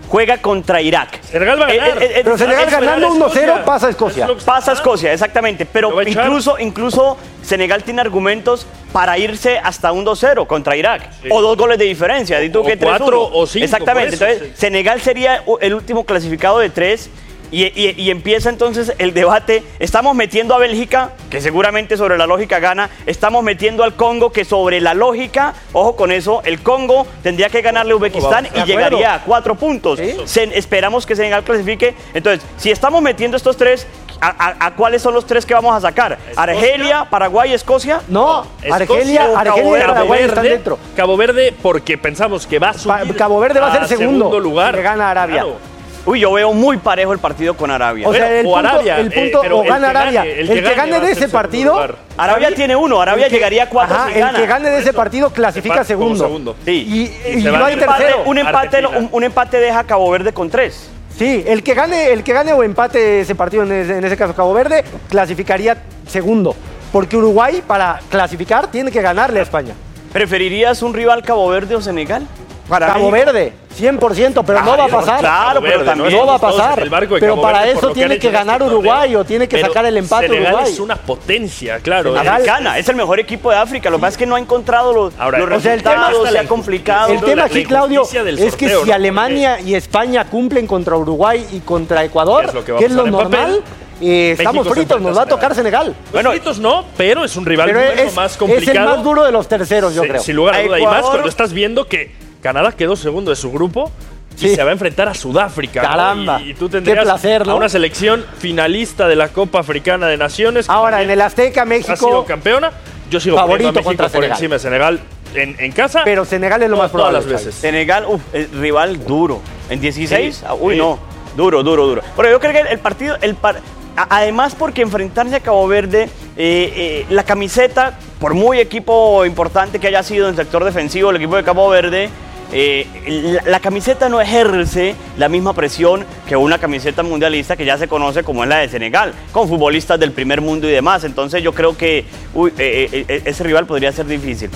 [SPEAKER 12] juega contra Irak.
[SPEAKER 11] Senegal va a ganar.
[SPEAKER 12] Eh, eh, eh,
[SPEAKER 10] Pero Senegal ganando uno cero pasa a Escocia.
[SPEAKER 12] Pasa a Escocia, exactamente. Pero incluso, incluso Senegal tiene argumentos para irse hasta un dos cero contra Irak. Sí. O dos goles de diferencia.
[SPEAKER 11] O, o cuatro o cinco.
[SPEAKER 12] Exactamente.
[SPEAKER 11] Eso,
[SPEAKER 12] entonces,
[SPEAKER 11] sí.
[SPEAKER 12] Senegal sería el último clasificado de tres. Y, y, y empieza entonces el debate. Estamos metiendo a Bélgica, que seguramente sobre la lógica gana. Estamos metiendo al Congo, que sobre la lógica, ojo con eso, el Congo tendría que ganarle a Uzbekistán y llegaría a cuatro puntos. ¿Sí? Se, esperamos que Senegal clasifique. Entonces, si estamos metiendo estos tres, ¿a, a, a cuáles son los tres que vamos a sacar?
[SPEAKER 11] ¿Escocia?
[SPEAKER 12] ¿Argelia, Paraguay, Escocia?
[SPEAKER 10] No,
[SPEAKER 11] Escocia,
[SPEAKER 10] Argelia, Argelia y Paraguay
[SPEAKER 11] Verde,
[SPEAKER 10] están dentro.
[SPEAKER 11] Cabo Verde, porque pensamos que va a subir.
[SPEAKER 10] Cabo Verde va a ser segundo,
[SPEAKER 11] segundo lugar.
[SPEAKER 10] Si gana Arabia.
[SPEAKER 11] Claro.
[SPEAKER 12] Uy, yo veo muy parejo el partido con Arabia.
[SPEAKER 10] O sea, el
[SPEAKER 11] o
[SPEAKER 10] punto,
[SPEAKER 11] Arabia,
[SPEAKER 10] el punto
[SPEAKER 11] eh,
[SPEAKER 10] o gana Arabia.
[SPEAKER 11] Gane,
[SPEAKER 10] el, el que, que gane, gane de ese partido.
[SPEAKER 12] Arabia
[SPEAKER 10] ¿sí?
[SPEAKER 12] tiene uno, Arabia
[SPEAKER 10] que,
[SPEAKER 12] llegaría a cuatro
[SPEAKER 10] ajá,
[SPEAKER 12] si gana.
[SPEAKER 10] El que gane de ese partido clasifica segundo.
[SPEAKER 11] segundo.
[SPEAKER 12] Sí.
[SPEAKER 10] Y, y, y no hay tercero.
[SPEAKER 12] Un empate, un, un empate deja a Cabo Verde con tres.
[SPEAKER 10] Sí, el que gane, el que gane o empate ese partido, en ese, en ese caso Cabo Verde, clasificaría segundo. Porque Uruguay, para clasificar, tiene que ganarle a España.
[SPEAKER 12] ¿Preferirías un rival Cabo Verde o Senegal?
[SPEAKER 10] Para Cabo México. Verde, cien por ciento, pero ah, no va a pasar.
[SPEAKER 12] Claro, pero
[SPEAKER 10] Verde,
[SPEAKER 12] también
[SPEAKER 10] no va a pasar. Pero para
[SPEAKER 11] Verde,
[SPEAKER 10] eso tiene que ganar
[SPEAKER 11] este
[SPEAKER 10] Uruguay torneo. O tiene que
[SPEAKER 11] pero
[SPEAKER 10] sacar el empate
[SPEAKER 11] Senegal
[SPEAKER 10] Uruguay.
[SPEAKER 11] Es una potencia, claro.
[SPEAKER 12] Africana, es el mejor equipo de África. Lo que pasa es que no ha encontrado los,
[SPEAKER 11] Ahora,
[SPEAKER 12] los
[SPEAKER 10] o sea,
[SPEAKER 12] resultados,
[SPEAKER 10] el tema,
[SPEAKER 12] se ha complicado.
[SPEAKER 10] El tema aquí, Claudio, es que si
[SPEAKER 11] ¿no?
[SPEAKER 10] Alemania y España cumplen contra Uruguay y contra Ecuador, ¿qué es lo, que que es lo normal, eh, estamos fritos, nos va a tocar Senegal.
[SPEAKER 11] Bueno, fritos no, pero es un rival
[SPEAKER 10] pero
[SPEAKER 11] mucho
[SPEAKER 10] es,
[SPEAKER 11] más complicado.
[SPEAKER 10] Es el más duro de los terceros, yo
[SPEAKER 11] sí,
[SPEAKER 10] creo.
[SPEAKER 11] Sin lugar a duda.
[SPEAKER 12] Ecuador,
[SPEAKER 11] y más cuando estás viendo que Canadá quedó segundo de su grupo
[SPEAKER 10] sí.
[SPEAKER 11] y se va a enfrentar a Sudáfrica.
[SPEAKER 10] Caramba.
[SPEAKER 11] ¿no? Y, y tú tendrías
[SPEAKER 10] qué placer, ¿no?
[SPEAKER 11] a una selección finalista de la Copa Africana de Naciones.
[SPEAKER 10] Ahora, en el Azteca, México.
[SPEAKER 11] Ha sido campeona. Yo sigo
[SPEAKER 10] favorito
[SPEAKER 11] poniendo a México
[SPEAKER 10] contra
[SPEAKER 11] por
[SPEAKER 10] Senegal.
[SPEAKER 11] encima de Senegal en, en casa.
[SPEAKER 10] Pero Senegal es lo más probable.
[SPEAKER 11] Todas las veces.
[SPEAKER 12] Senegal, uf, el rival duro. En dieciséis, sí, uy, sí. no. Duro, duro, duro. Pero yo creo que el partido, el par... además porque enfrentarse a Cabo Verde, eh, eh, la camiseta, por muy equipo importante que haya sido en el sector defensivo, el equipo de Cabo Verde, eh, la, la camiseta no ejerce la misma presión que una camiseta mundialista que ya se conoce como es la de Senegal, con futbolistas del primer mundo y demás. Entonces yo creo que uy, eh, eh, ese rival podría ser difícil.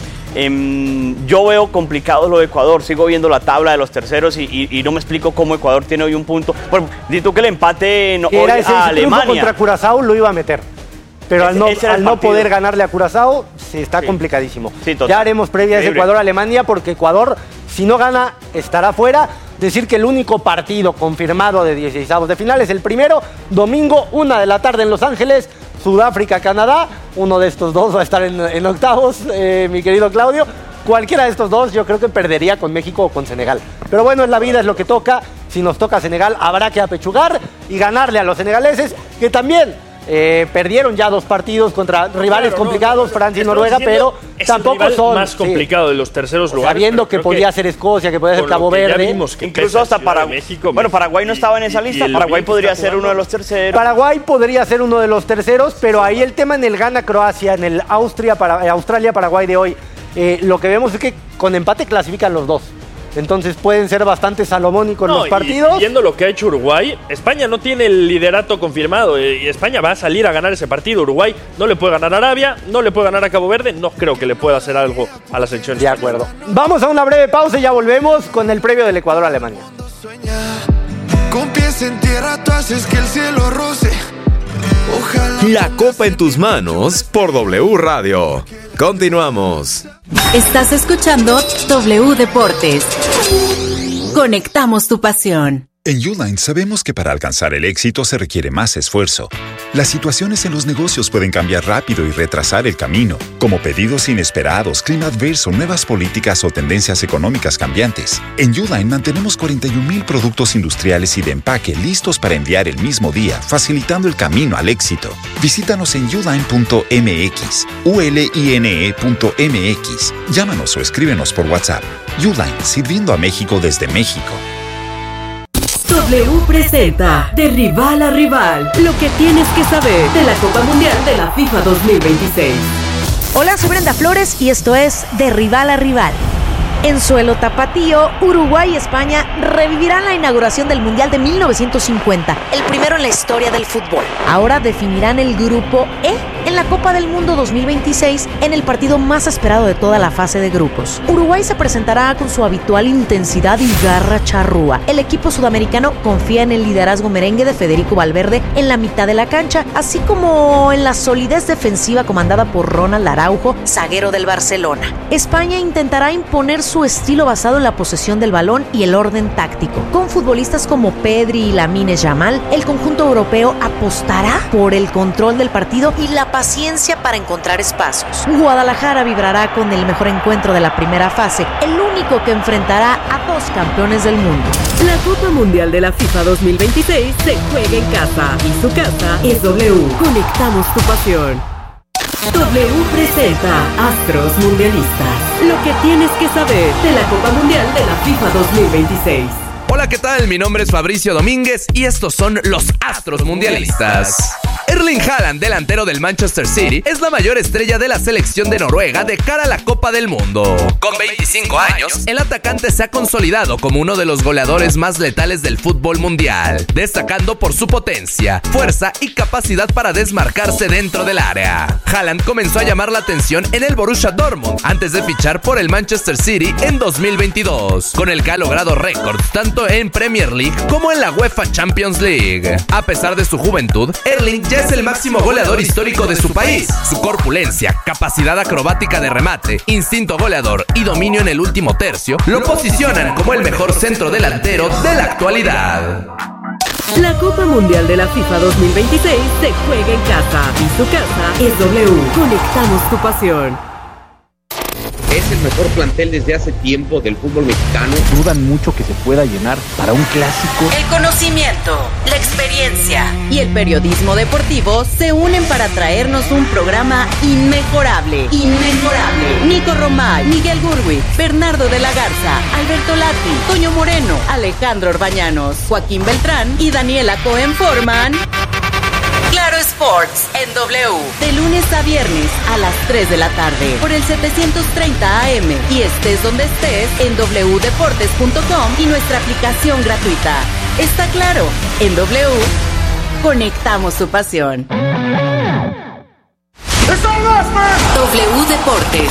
[SPEAKER 12] Eh, yo veo complicado lo de Ecuador, sigo viendo la tabla de los terceros y, y, y no me explico cómo Ecuador tiene hoy un punto. Bueno, di tú que el empate no,
[SPEAKER 10] hoy
[SPEAKER 12] era
[SPEAKER 10] ese,
[SPEAKER 12] a Alemania.
[SPEAKER 10] Contra Curazao lo iba a meter. Pero ese, al, no, al no poder ganarle a Curazao, se está
[SPEAKER 12] sí.
[SPEAKER 10] complicadísimo.
[SPEAKER 12] Sí,
[SPEAKER 10] ya haremos previas de Ecuador-Alemania porque Ecuador, si no gana, estará fuera. Decir que el único partido confirmado de dieciseisavos de final es el primero, domingo, una de la tarde en Los Ángeles, Sudáfrica-Canadá. Uno de estos dos va a estar en, en octavos, eh, mi querido Claudio. Cualquiera de estos dos yo creo que perdería con México o con Senegal. Pero bueno, es la vida, es lo que toca. Si nos toca Senegal, habrá que apechugar y ganarle a los senegaleses, que también eh, perdieron ya dos partidos contra rivales claro, complicados, no, Francia y Noruega, pero tampoco son...
[SPEAKER 11] más complicado sí, de los terceros lugares.
[SPEAKER 10] Sabiendo que podía que ser Escocia, que podía ser Cabo Verde.
[SPEAKER 12] Incluso hasta Paraguay. Bueno, Paraguay no estaba en esa lista. Paraguay podría ser uno de los terceros.
[SPEAKER 10] Paraguay podría ser uno de los terceros, pero ahí el tema en el Ghana-Croacia, en el Austria, para, Australia-Paraguay de hoy, eh, lo que vemos es que con empate clasifican los dos. Entonces pueden ser bastante salomónicos no, los partidos.
[SPEAKER 11] Y viendo lo que ha hecho Uruguay, España no tiene el liderato confirmado. Y España va a salir a ganar ese partido. Uruguay no le puede ganar a Arabia, no le puede ganar a Cabo Verde. No creo que le pueda hacer algo a la selección.
[SPEAKER 10] De acuerdo. Vamos a una breve pausa y ya volvemos con el previo del Ecuador-Alemania.
[SPEAKER 9] Con pies en tierra tú haces que el cielo roce. Ojalá.
[SPEAKER 8] La copa en tus manos por W Radio. Continuamos.
[SPEAKER 14] Estás escuchando W Deportes. Conectamos tu pasión.
[SPEAKER 16] En Uline sabemos que para alcanzar el éxito se requiere más esfuerzo. Las situaciones en los negocios pueden cambiar rápido y retrasar el camino, como pedidos inesperados, clima adverso, nuevas políticas o tendencias económicas cambiantes. En Uline mantenemos cuarenta y un mil productos industriales y de empaque listos para enviar el mismo día, facilitando el camino al éxito. Visítanos en uline punto m x, u l i n e punto m x. Llámanos o escríbenos por WhatsApp. Uline, sirviendo a México desde México.
[SPEAKER 14] W presenta De Rival a Rival, lo que tienes que saber de la Copa Mundial de la FIFA dos mil veintiséis.
[SPEAKER 17] Hola, soy Brenda Flores y esto es De Rival a Rival. En suelo tapatío, Uruguay y España revivirán la inauguración del Mundial de mil novecientos cincuenta, el primero en la historia del fútbol. Ahora definirán el grupo E en la Copa del Mundo dos mil veintiséis en el partido más esperado de toda la fase de grupos. Uruguay se presentará con su habitual intensidad y garra charrúa. El equipo sudamericano confía en el liderazgo merengue de Federico Valverde en la mitad de la cancha, así como en la solidez defensiva comandada por Ronald Araujo, zaguero del Barcelona. España intentará imponer su estilo basado en la posesión del balón y el orden táctico. Con futbolistas como Pedri y Lamine Yamal, el conjunto europeo apostará por el control del partido y la paciencia para encontrar espacios. Guadalajara vibrará con el mejor encuentro de la primera fase, el único que enfrentará a dos campeones del mundo.
[SPEAKER 14] La Copa Mundial de la FIFA dos mil veintiséis se juega en casa y su casa es W. Conectamos tu pasión. W presenta Astros Mundialistas. Lo que tienes que saber de la Copa Mundial de la FIFA dos mil veintiséis.
[SPEAKER 18] Hola, ¿qué tal? Mi nombre es Fabricio Domínguez y estos son los Astros Mundialistas. Erling Haaland, delantero del Manchester City, es la mayor estrella de la selección de Noruega de cara a la Copa del Mundo. Con veinticinco años, el atacante se ha consolidado como uno de los goleadores más letales del fútbol mundial, destacando por su potencia, fuerza y capacidad para desmarcarse dentro del área. Haaland comenzó a llamar la atención en el Borussia Dortmund antes de fichar por el Manchester City en dos mil veintidós, con el que ha logrado récords tanto en Premier League como en la UEFA Champions League. A pesar de su juventud, Erling ya es el máximo goleador histórico de su país. Su corpulencia, capacidad acrobática de remate, instinto goleador y dominio en el último tercio lo posicionan como el mejor centro delantero de la actualidad.
[SPEAKER 14] La Copa Mundial de la FIFA dos mil veintiséis se juega en casa y su casa es W. Conectamos tu pasión.
[SPEAKER 19] Es el mejor plantel desde hace tiempo del fútbol mexicano.
[SPEAKER 20] Dudan mucho que se pueda llenar para un clásico.
[SPEAKER 5] El conocimiento, la experiencia y el periodismo deportivo se unen para traernos un programa inmejorable. Inmejorable. Nico Romay, Miguel Gurwitz, Bernardo de la Garza, Alberto Lati, Toño Moreno, Alejandro Orbañanos, Joaquín Beltrán y Daniela Cohen forman Claro Sports en W, de lunes a viernes a las tres de la tarde por el setecientos treinta A M y estés donde estés en doble u deportes punto com y nuestra aplicación gratuita. Está claro, en W conectamos tu pasión. W Deportes.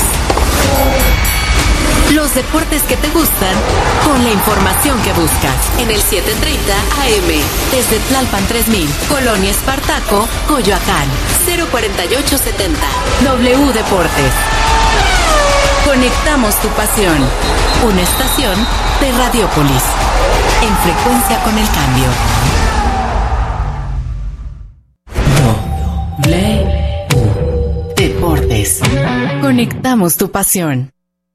[SPEAKER 5] Los deportes que te gustan con la información que buscas. En el setecientos treinta A M, desde Tlalpan tres mil, Colonia Espartaco, Coyoacán, cero cuarenta y ocho setenta. W Deportes. Conectamos tu pasión. Una estación de Radiópolis. En frecuencia con el cambio. W Deportes. Conectamos tu pasión.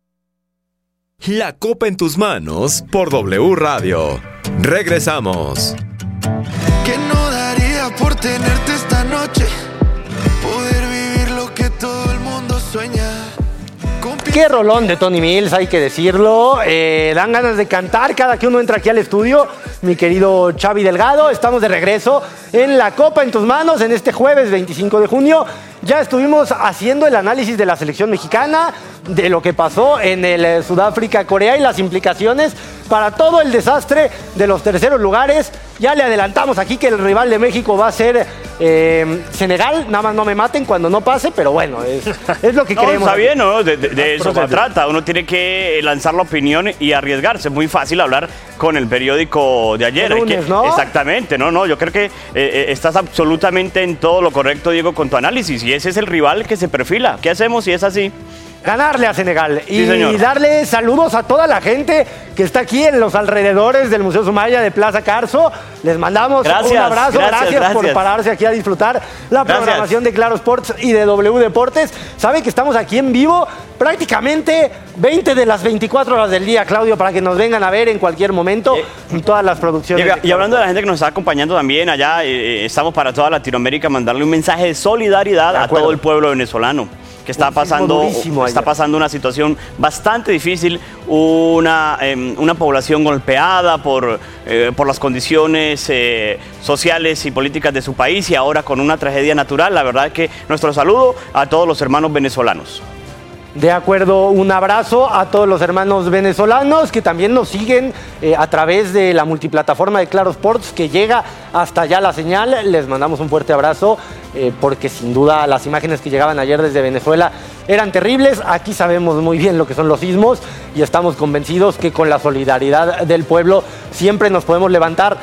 [SPEAKER 8] La Copa en tus manos por W Radio. Regresamos.
[SPEAKER 9] ¿Qué no daría por tenerte esta noche? Poder vivir lo que todo el mundo sueña.
[SPEAKER 10] Qué rolón de Tony Mills, hay que decirlo. Eh, dan ganas de cantar cada que uno entra aquí al estudio. Mi querido Xavi Delgado, estamos de regreso en La Copa en tus manos en este jueves veinticinco de junio. Ya estuvimos haciendo el análisis de la selección mexicana, de lo que pasó en el Sudáfrica-Corea y las implicaciones para todo el desastre de los terceros lugares. Ya le adelantamos aquí que el rival de México va a ser eh, Senegal. Nada más no me maten cuando no pase, pero bueno, es, es lo que
[SPEAKER 12] no,
[SPEAKER 10] queremos.
[SPEAKER 12] Está bien, ¿no? De, de, de eso se trata. Uno tiene que lanzar la opinión y arriesgarse. Es muy fácil hablar con el periódico de ayer.
[SPEAKER 10] El lunes,
[SPEAKER 12] Hay que,
[SPEAKER 10] ¿no?
[SPEAKER 12] Exactamente, no, no. Yo creo que eh, estás absolutamente en todo lo correcto, Diego, con tu análisis. Y ese es el rival que se perfila. ¿Qué hacemos si es así?
[SPEAKER 10] Ganarle a Senegal y
[SPEAKER 12] sí,
[SPEAKER 10] darle saludos a toda la gente que está aquí en los alrededores del Museo Sumaya de Plaza Carso. Les mandamos
[SPEAKER 12] gracias,
[SPEAKER 10] un abrazo,
[SPEAKER 12] gracias,
[SPEAKER 10] gracias, gracias por
[SPEAKER 12] gracias.
[SPEAKER 10] pararse aquí a disfrutar la
[SPEAKER 12] Gracias.
[SPEAKER 10] programación de Claro Sports y de W Deportes. Saben que estamos aquí en vivo prácticamente veinte de las veinticuatro horas del día, Claudio, para que nos vengan a ver en cualquier momento en todas las producciones.
[SPEAKER 12] Y, y hablando de la gente que nos está acompañando también allá, eh, estamos para toda Latinoamérica, mandarle un mensaje de solidaridad a todo el pueblo venezolano, que está pasando, está pasando una situación bastante difícil, una, eh, una población golpeada por, eh, por las condiciones eh, sociales y políticas de su país y ahora con una tragedia natural. La verdad es que nuestro saludo a todos los hermanos venezolanos.
[SPEAKER 10] De acuerdo, un abrazo a todos los hermanos venezolanos que también nos siguen eh, a través de la multiplataforma de Claro Sports, que llega hasta allá la señal. Les mandamos un fuerte abrazo eh, porque sin duda las imágenes que llegaban ayer desde Venezuela eran terribles. Aquí sabemos muy bien lo que son los sismos y estamos convencidos que con la solidaridad del pueblo siempre nos podemos levantar.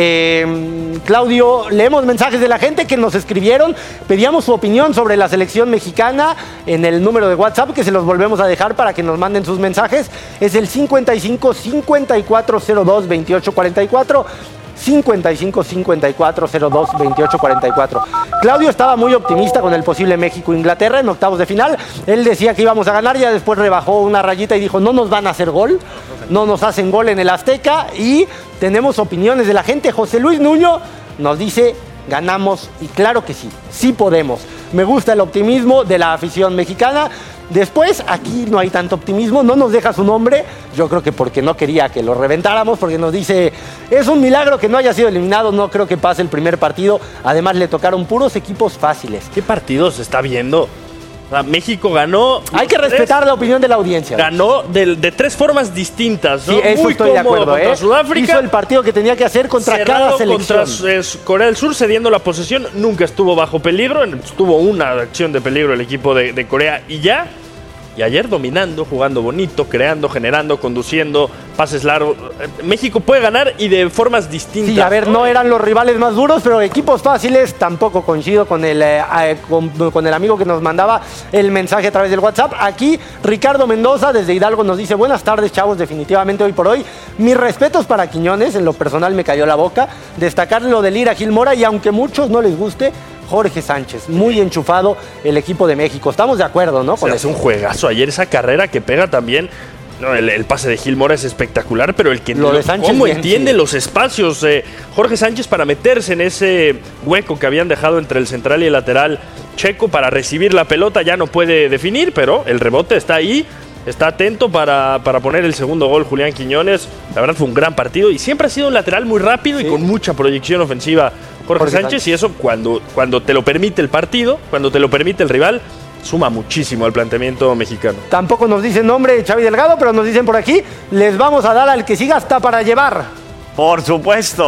[SPEAKER 10] Eh, Claudio, leemos mensajes de la gente que nos escribieron, pedíamos su opinión sobre la selección mexicana en el número de WhatsApp, que se los volvemos a dejar para que nos manden sus mensajes. Es el cincuenta y cinco, cincuenta y cuatro cero dos, veintiocho cuarenta y cuatro. cincuenta y cinco, cincuenta y cuatro cero dos, veintiocho cuarenta y cuatro. Claudio estaba muy optimista con el posible México-Inglaterra en octavos de final. Él decía que íbamos a ganar, ya después rebajó una rayita y dijo, no nos van a hacer gol, no nos hacen gol en el Azteca. Y tenemos opiniones de la gente. José Luis Nuño nos dice, ganamos, y claro que sí, sí podemos. Me gusta el optimismo de la afición mexicana. Después, aquí no hay tanto optimismo, no nos deja su nombre, yo creo que porque no quería que lo reventáramos, porque nos dice, es un milagro que no haya sido eliminado, no creo que pase el primer partido, además le tocaron puros equipos fáciles.
[SPEAKER 11] ¿Qué partidos se está viendo? O sea, México ganó...
[SPEAKER 10] Hay que respetar tres, la opinión de la audiencia.
[SPEAKER 11] Ganó de, de tres formas distintas, ¿no?
[SPEAKER 10] Sí, eso
[SPEAKER 11] Muy
[SPEAKER 10] estoy de acuerdo,
[SPEAKER 11] contra
[SPEAKER 10] ¿eh?
[SPEAKER 11] Sudáfrica.
[SPEAKER 10] Hizo el partido que tenía que hacer contra cada selección.
[SPEAKER 11] Contra eh, Corea del Sur, cediendo la posesión, nunca estuvo bajo peligro, tuvo una acción de peligro el equipo de, de Corea y ya... Y ayer dominando, jugando bonito, creando, generando, conduciendo, pases largos. México puede ganar y de formas distintas.
[SPEAKER 10] Sí, a ver, no eran los rivales más duros, pero equipos fáciles. Tampoco coincido con el, eh, con, con el amigo que nos mandaba el mensaje a través del WhatsApp. Aquí, Ricardo Mendoza, desde Hidalgo, nos dice, buenas tardes, chavos, definitivamente hoy por hoy. Mis respetos para Quiñones, en lo personal me cayó la boca. Destacar lo de Lira Gil Mora y aunque a muchos no les guste, Jorge Sánchez, muy enchufado el equipo de México. Estamos de acuerdo, ¿no?
[SPEAKER 11] Con es un juegazo. Ayer esa carrera que pega también. No, el, el pase de Gil Mora es espectacular, pero el que
[SPEAKER 10] lo de Sánchez
[SPEAKER 11] cómo
[SPEAKER 10] bien,
[SPEAKER 11] entiende
[SPEAKER 10] sí.
[SPEAKER 11] los espacios. Eh, Jorge Sánchez para meterse en ese hueco que habían dejado entre el central y el lateral checo para recibir la pelota. Ya no puede definir, pero el rebote está ahí. Está atento para, para poner el segundo gol Julián Quiñones. La verdad fue un gran partido y siempre ha sido un lateral muy rápido sí. y con mucha proyección ofensiva Jorge, Jorge Sánchez, Sánchez. Y eso cuando, cuando te lo permite el partido, cuando te lo permite el rival, suma muchísimo al planteamiento mexicano.
[SPEAKER 10] Tampoco nos dicen nombre de Xavi Delgado, pero nos dicen por aquí, les vamos a dar al que siga hasta para llevar.
[SPEAKER 12] Por supuesto.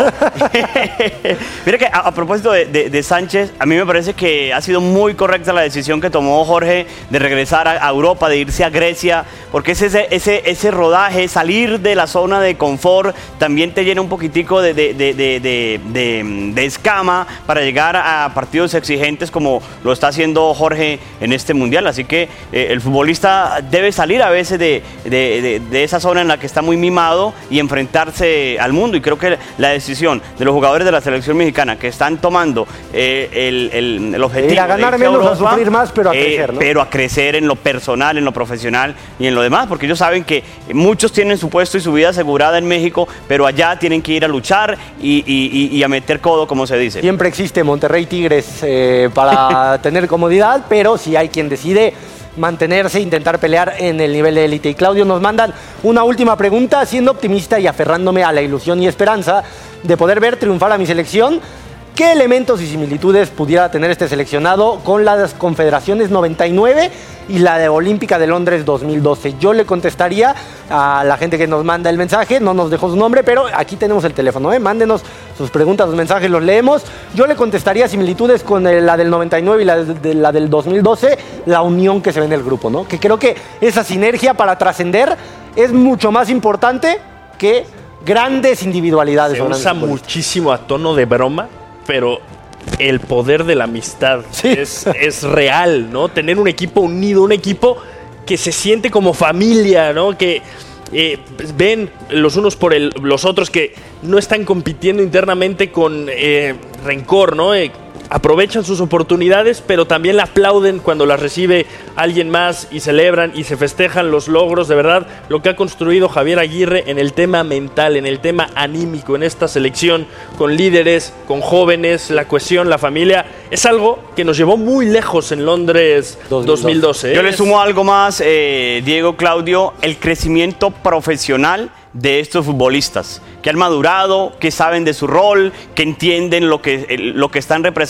[SPEAKER 12] Mira que a, a propósito de, de, de Sánchez, a mí me parece que ha sido muy correcta la decisión que tomó Jorge de regresar a, a Europa, de irse a Grecia, porque ese, ese, ese rodaje, salir de la zona de confort, también te llena un poquitico de, de, de, de, de, de, de escama para llegar a partidos exigentes como lo está haciendo Jorge en este Mundial. Así que eh, el futbolista debe salir a veces de, de, de, de esa zona en la que está muy mimado y enfrentarse al mundo. Y creo que la decisión de los jugadores de la selección mexicana que están tomando eh, el, el, el objetivo
[SPEAKER 10] ir a ganar menos, Europa, a sufrir más, pero a
[SPEAKER 12] eh,
[SPEAKER 10] crecer, ¿no?
[SPEAKER 12] Pero a crecer en lo personal, en lo profesional y en lo demás, porque ellos saben que muchos tienen su puesto y su vida asegurada en México, pero allá tienen que ir a luchar y, y, y a meter codo, como se dice.
[SPEAKER 10] Siempre existe Monterrey Tigres eh, para tener comodidad, pero si hay quien decide mantenerse, intentar pelear en el nivel de élite. Y Claudio, nos mandan una última pregunta, siendo optimista y aferrándome a la ilusión y esperanza de poder ver triunfar a mi selección, ¿qué elementos y similitudes pudiera tener este seleccionado con las Confederaciones noventa y nueve y la de Olímpica de Londres dos mil doce? Yo le contestaría a la gente que nos manda el mensaje, no nos dejó su nombre, pero aquí tenemos el teléfono, ¿eh? Mándenos sus preguntas, sus mensajes, los leemos. Yo le contestaría similitudes con el, la del noventa y nueve y la, de, la del dos mil doce, la unión que se ve en el grupo, ¿no? Que creo que esa sinergia para trascender es mucho más importante que grandes individualidades.
[SPEAKER 11] Se usa muchísimo a tono de broma, pero el poder de la amistad sí. es, es real, ¿no? Tener un equipo unido, un equipo que se siente como familia, ¿no? Que eh, ven los unos por el, los otros, que no están compitiendo internamente con eh, rencor, ¿no? Eh, aprovechan sus oportunidades, pero también la aplauden cuando las recibe alguien más y celebran y se festejan los logros. De verdad, lo que ha construido Javier Aguirre en el tema mental, en el tema anímico, en esta selección, con líderes, con jóvenes, la cohesión, la familia, es algo que nos llevó muy lejos en Londres dos mil doce. ¿eh?
[SPEAKER 12] Yo le sumo algo más, eh, Diego, Claudio, el crecimiento profesional de estos futbolistas, que han madurado, que saben de su rol, que entienden lo que, lo que están representando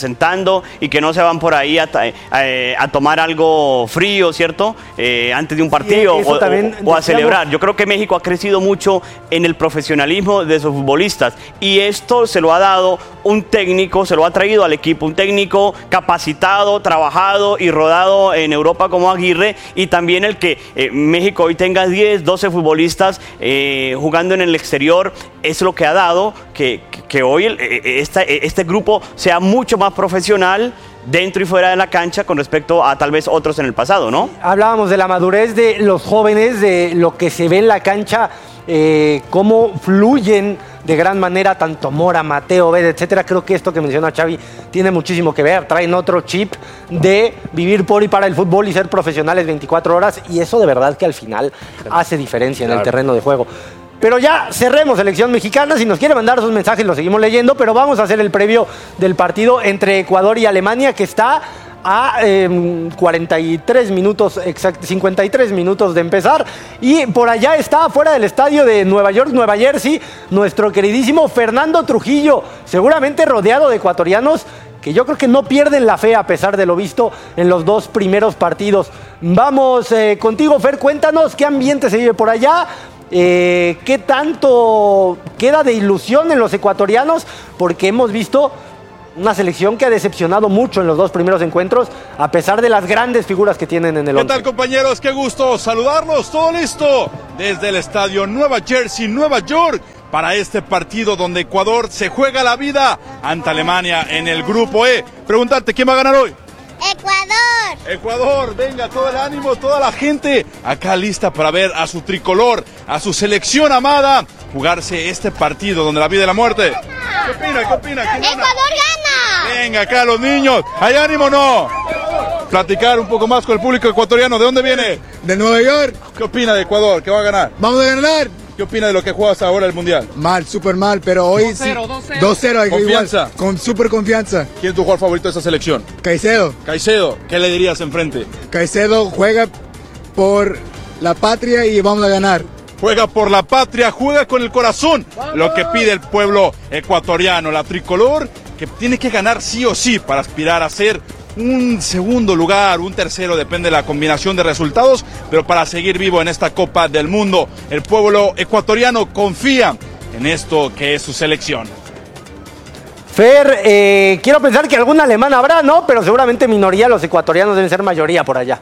[SPEAKER 12] representando y que no se van por ahí a, a, a tomar algo frío, ¿cierto? Eh, antes de un partido
[SPEAKER 10] sí,
[SPEAKER 12] o,
[SPEAKER 10] también,
[SPEAKER 12] o, o a
[SPEAKER 10] decíamos...
[SPEAKER 12] celebrar. Yo creo que México ha crecido mucho en el profesionalismo de sus futbolistas y esto se lo ha dado un técnico, se lo ha traído al equipo, un técnico capacitado, trabajado y rodado en Europa como Aguirre, y también el que eh, México hoy tenga diez, doce futbolistas eh, jugando en el exterior, es lo que ha dado que, que hoy el, este, este grupo sea mucho más profesional dentro y fuera de la cancha con respecto a tal vez otros en el pasado, ¿no?
[SPEAKER 10] Hablábamos de la madurez de los jóvenes, de lo que se ve en la cancha, eh, cómo fluyen de gran manera tanto Mora, Mateo, Veda, etcétera. Creo que esto que menciona Xavi tiene muchísimo que ver. Traen otro chip de vivir por y para el fútbol y ser profesionales veinticuatro horas, y eso de verdad que al final hace diferencia en el terreno de juego. Pero ya cerremos selección mexicana. Si nos quiere mandar sus mensajes los seguimos leyendo, pero vamos a hacer el previo del partido entre Ecuador y Alemania, que está a eh, cuarenta y tres minutos, exact, cincuenta y tres minutos de empezar. Y por allá está, fuera del estadio de Nueva York, Nueva Jersey, nuestro queridísimo Fernando Trujillo, seguramente rodeado de ecuatorianos que yo creo que no pierden la fe a pesar de lo visto en los dos primeros partidos. Vamos eh, contigo, Fer, cuéntanos qué ambiente se vive por allá. Eh, ¿Qué tanto queda de ilusión en los ecuatorianos? Porque hemos visto una selección que ha decepcionado mucho en los dos primeros encuentros, a pesar de las grandes figuras que tienen en el once.
[SPEAKER 21] ¿Qué tal, compañeros? Qué gusto saludarlos. Todo listo desde el estadio Nueva Jersey, Nueva York, para este partido donde Ecuador se juega la vida ante Alemania en el grupo E. Preguntarte, ¿quién va a ganar hoy?
[SPEAKER 22] Ecuador.
[SPEAKER 21] Ecuador, venga, todo el ánimo, toda la gente acá lista para ver a su tricolor, a su selección amada, jugarse este partido donde la vida y la muerte. ¿Qué opina? ¿Qué opina? ¿Quién gana?
[SPEAKER 22] Ecuador gana.
[SPEAKER 21] Venga, acá los niños. ¿Hay ánimo o no? Platicar un poco más con el público ecuatoriano. ¿De dónde viene?
[SPEAKER 23] De Nueva York.
[SPEAKER 21] ¿Qué opina de Ecuador? ¿Qué va a ganar?
[SPEAKER 23] Vamos a ganar.
[SPEAKER 21] ¿Qué opina de lo que juegas ahora el Mundial?
[SPEAKER 23] Mal, súper mal, pero hoy
[SPEAKER 21] dos cero,
[SPEAKER 23] sí. dos cero.
[SPEAKER 21] ¿Confianza?
[SPEAKER 23] Igual, con súper confianza.
[SPEAKER 21] ¿Quién es tu jugador favorito de esa selección?
[SPEAKER 23] Caicedo.
[SPEAKER 21] Caicedo, ¿qué le dirías enfrente?
[SPEAKER 23] Caicedo juega por la patria y vamos a ganar.
[SPEAKER 21] Juega por la patria, juega con el corazón. ¡Vamos! Lo que pide el pueblo ecuatoriano, la tricolor, que tiene que ganar sí o sí para aspirar a ser un segundo lugar, un tercero, depende de la combinación de resultados, pero para seguir vivo en esta Copa del Mundo. El pueblo ecuatoriano confía en esto que es su selección.
[SPEAKER 10] Fer, eh, quiero pensar que algún alemán habrá, ¿no? Pero seguramente minoría, los ecuatorianos deben ser mayoría por allá.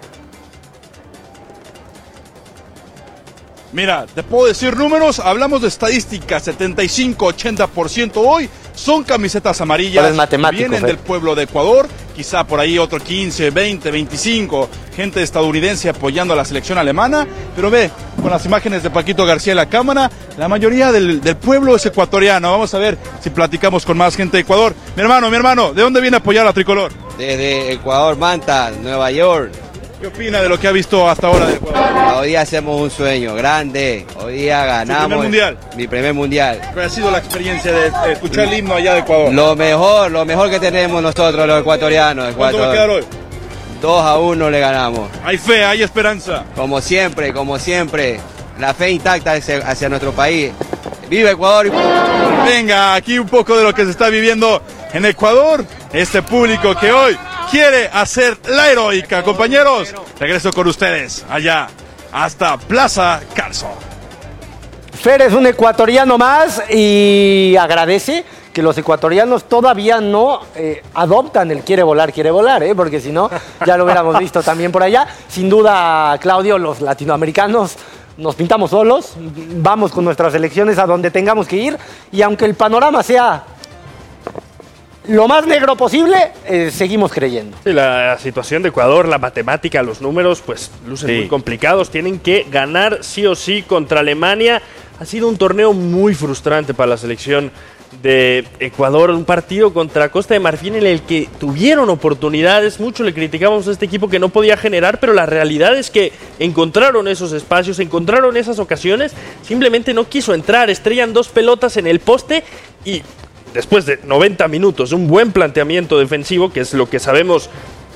[SPEAKER 21] Mira, te puedo decir números, hablamos de estadísticas, setenta y cinco, ochenta por ciento hoy son camisetas amarillas, vienen Fer. del pueblo de Ecuador, quizá por ahí otro quince, veinte, veinticinco, gente estadounidense apoyando a la selección alemana, pero ve, con las imágenes de Paquito García en la cámara, la mayoría del, del pueblo es ecuatoriano. Vamos a ver si platicamos con más gente de Ecuador. Mi hermano, mi hermano, ¿de dónde viene a apoyar a Tricolor?
[SPEAKER 24] Desde Ecuador, Manta, Nueva York.
[SPEAKER 21] ¿Qué opina de lo que ha visto hasta ahora de Ecuador?
[SPEAKER 24] Hoy día hacemos un sueño grande, hoy día ganamos. ¿Tu
[SPEAKER 21] primer mundial?
[SPEAKER 24] Mi primer mundial.
[SPEAKER 21] ¿Cuál ha sido la experiencia de escuchar el himno allá de Ecuador?
[SPEAKER 24] Lo mejor, lo mejor que tenemos nosotros los ecuatorianos.
[SPEAKER 21] ¿Cuánto va a quedar hoy?
[SPEAKER 24] dos a uno le ganamos.
[SPEAKER 21] Hay fe, hay esperanza.
[SPEAKER 24] Como siempre, como siempre, la fe intacta hacia, hacia nuestro país. ¡Viva Ecuador!
[SPEAKER 21] Venga, aquí un poco de lo que se está viviendo en Ecuador. Este público que hoy quiere hacer la heroica. Compañeros, regreso con ustedes allá hasta Plaza Carso.
[SPEAKER 10] Fer es un ecuatoriano más y agradece que los ecuatorianos todavía no eh, adoptan el quiere volar, quiere volar, ¿eh? Porque si no, ya lo hubiéramos visto también por allá. Sin duda, Claudio, los latinoamericanos nos pintamos solos, vamos con nuestras elecciones a donde tengamos que ir, y aunque el panorama sea lo más negro posible, eh, seguimos creyendo.
[SPEAKER 11] Sí, la situación de Ecuador, la matemática, los números, pues lucen sí. muy complicados. Tienen que ganar sí o sí contra Alemania. Ha sido un torneo muy frustrante para la selección de Ecuador, un partido contra Costa de Marfil en el que tuvieron oportunidades. Mucho le criticamos a este equipo que no podía generar, pero la realidad es que encontraron esos espacios, encontraron esas ocasiones, simplemente no quiso entrar. Estrellan dos pelotas en el poste y después de noventa minutos, un buen planteamiento defensivo, que es lo que sabemos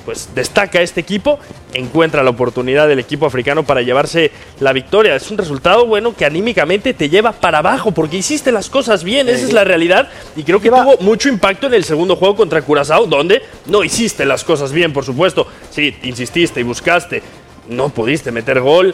[SPEAKER 11] pues destaca este equipo, encuentra la oportunidad del equipo africano para llevarse la victoria. Es un resultado, bueno, que anímicamente te lleva para abajo, porque hiciste las cosas bien, esa es la realidad, y creo que tuvo mucho impacto en el segundo juego contra Curazao, donde no hiciste las cosas bien, por supuesto. Sí, insististe y buscaste, no pudiste meter gol.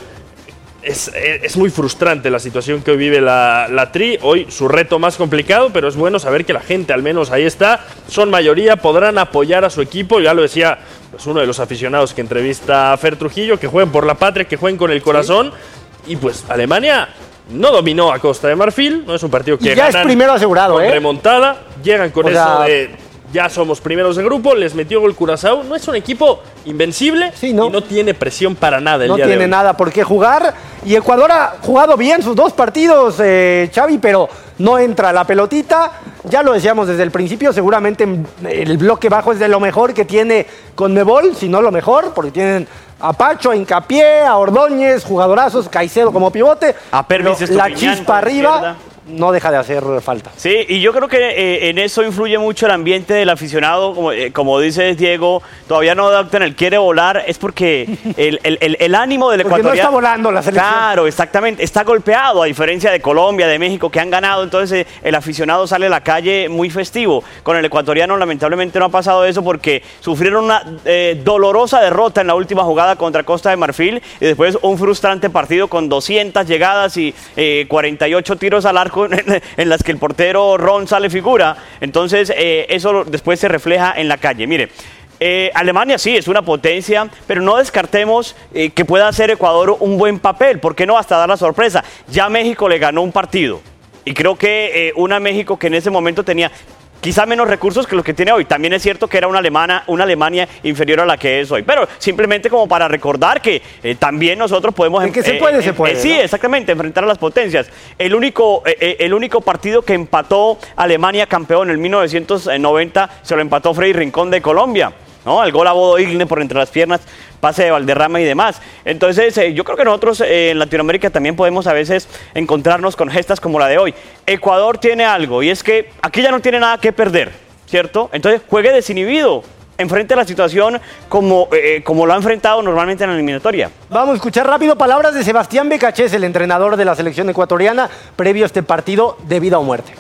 [SPEAKER 11] Es, es muy frustrante la situación que hoy vive la, la Tri. Hoy su reto más complicado, pero es bueno saber que la gente al menos ahí está. Son mayoría, podrán apoyar a su equipo. Ya lo decía pues, uno de los aficionados que entrevista a Fer Trujillo, que jueguen por la patria, que jueguen con el corazón. Sí. Y pues Alemania no dominó a Costa de Marfil. No es un partido que
[SPEAKER 10] y ya
[SPEAKER 11] ganan
[SPEAKER 10] es primero asegurado,
[SPEAKER 11] con
[SPEAKER 10] ¿eh?
[SPEAKER 11] remontada. Llegan con
[SPEAKER 10] o
[SPEAKER 11] eso
[SPEAKER 10] sea,
[SPEAKER 11] de... Ya somos primeros de grupo, les metió gol Curazao. No es un equipo invencible sí, ¿no? y no tiene presión para nada el
[SPEAKER 10] no
[SPEAKER 11] día de hoy.
[SPEAKER 10] No tiene nada por qué jugar. Y Ecuador ha jugado bien sus dos partidos, eh, Xavi, pero no entra la pelotita. Ya lo decíamos desde el principio, seguramente el bloque bajo es de lo mejor que tiene Conmebol, si no lo mejor, porque tienen a Pacho, a Hincapié, a Ordóñez, jugadorazos, Caicedo como pivote.
[SPEAKER 12] A Pervis
[SPEAKER 10] la chispa arriba. No deja de hacer falta.
[SPEAKER 12] Sí, y yo creo que eh, en eso influye mucho el ambiente del aficionado. Como, eh, como dice Diego, todavía no adaptan el quiere volar. Es porque el, el, el, el ánimo del ecuatoriano...
[SPEAKER 10] Porque no está volando la selección.
[SPEAKER 12] Claro, exactamente. Está golpeado, a diferencia de Colombia, de México, que han ganado. Entonces, eh, el aficionado sale a la calle muy festivo. Con el ecuatoriano, lamentablemente, no ha pasado eso porque sufrieron una eh, dolorosa derrota en la última jugada contra Costa de Marfil y después un frustrante partido con doscientas llegadas y eh, cuarenta y ocho tiros al arco en las que el portero Ron sale figura. Entonces eh, eso después se refleja en la calle. Mire, eh, Alemania sí es una potencia, pero no descartemos eh, que pueda hacer Ecuador un buen papel. ¿Por qué no hasta dar la sorpresa? Ya México le ganó un partido y creo que eh, una México que en ese momento tenía quizá menos recursos que los que tiene hoy. También es cierto que era una, Alemana, una Alemania inferior a la que es hoy. Pero simplemente como para recordar que eh, también nosotros podemos...
[SPEAKER 10] En que se puede, eh, se puede.
[SPEAKER 12] Eh, sí,
[SPEAKER 10] ¿no?
[SPEAKER 12] exactamente, enfrentar a las potencias. El único, eh, el único partido que empató Alemania campeón en mil novecientos noventa se lo empató Freddy Rincón de Colombia, ¿no? El gol a Bodo Igne por entre las piernas, pase de Valderrama y demás. Entonces, eh, yo creo que nosotros eh, en Latinoamérica también podemos a veces encontrarnos con gestas como la de hoy. Ecuador tiene algo, y es que aquí ya no tiene nada que perder, ¿cierto? Entonces, juegue desinhibido, enfrente a la situación como, eh, como lo ha enfrentado normalmente en la eliminatoria.
[SPEAKER 10] Vamos a escuchar rápido palabras de Sebastián Becachés, el entrenador de la selección ecuatoriana, previo a este partido de vida o muerte.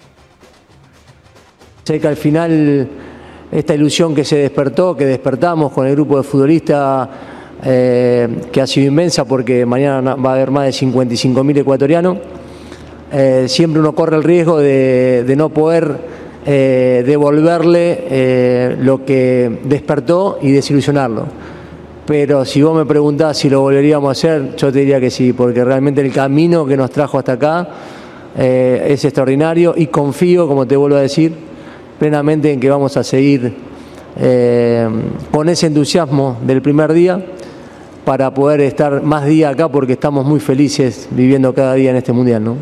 [SPEAKER 1] Sé que al final... esta ilusión que se despertó, que despertamos con el grupo de futbolistas, eh, que ha sido inmensa porque mañana va a haber más de cincuenta y cinco mil ecuatorianos, eh, siempre uno corre el riesgo de, de no poder eh, devolverle eh, lo que despertó y desilusionarlo. Pero si vos me preguntás si lo volveríamos a hacer, yo te diría que sí, porque realmente el camino que nos trajo hasta acá eh, es extraordinario y confío, como te vuelvo a decir, plenamente en que vamos a seguir eh, con ese entusiasmo del primer día para poder estar más días acá porque estamos muy felices viviendo cada día en este mundial, ¿no?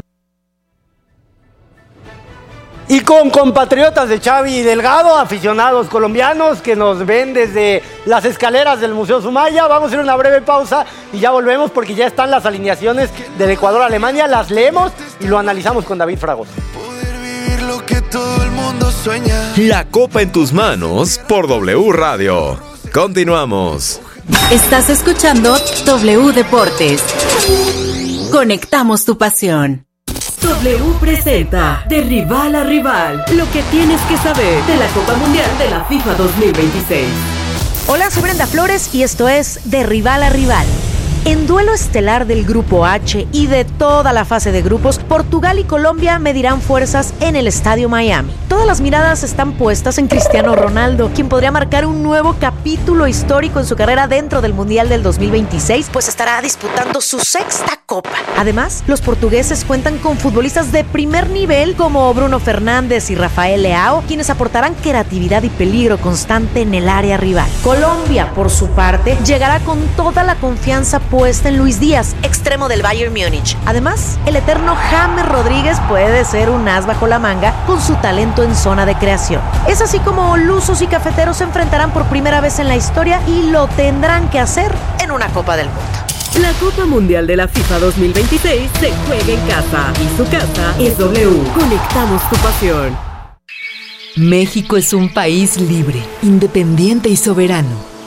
[SPEAKER 10] Y con compatriotas de Xavi Delgado, aficionados colombianos que nos ven desde las escaleras del Museo Sumaya, vamos a hacer una breve pausa y ya volvemos porque ya están las alineaciones del Ecuador-Alemania, las leemos y lo analizamos con David Fragoso.
[SPEAKER 9] Lo que todo el mundo sueña.
[SPEAKER 2] La copa en tus manos por W Radio. Continuamos.
[SPEAKER 5] Estás escuchando W Deportes. Conectamos tu pasión.
[SPEAKER 14] W presenta De Rival a Rival, lo que tienes que saber de la Copa Mundial de la FIFA dos mil veintiséis.
[SPEAKER 17] Hola, soy Brenda Flores y esto es De Rival a Rival. En duelo estelar del Grupo H y de toda la fase de grupos, Portugal y Colombia medirán fuerzas en el Estadio Miami. Todas las miradas están puestas en Cristiano Ronaldo, quien podría marcar un nuevo capítulo histórico en su carrera dentro del Mundial del dos mil veintiséis, pues estará disputando su sexta Copa. Además, los portugueses cuentan con futbolistas de primer nivel como Bruno Fernández y Rafael Leao, quienes aportarán creatividad y peligro constante en el área rival. Colombia, por su parte, llegará con toda la confianza puesta en Luis Díaz, extremo del Bayern Múnich. Además, el eterno James Rodríguez puede ser un as bajo la manga con su talento en zona de creación. Es así como lusos y cafeteros se enfrentarán por primera vez en la historia y lo tendrán que hacer en una Copa del Mundo.
[SPEAKER 14] La Copa Mundial de la FIFA dos mil veintiséis se juega en casa y su casa es W. Conectamos tu pasión.
[SPEAKER 3] México es un país libre, independiente y soberano.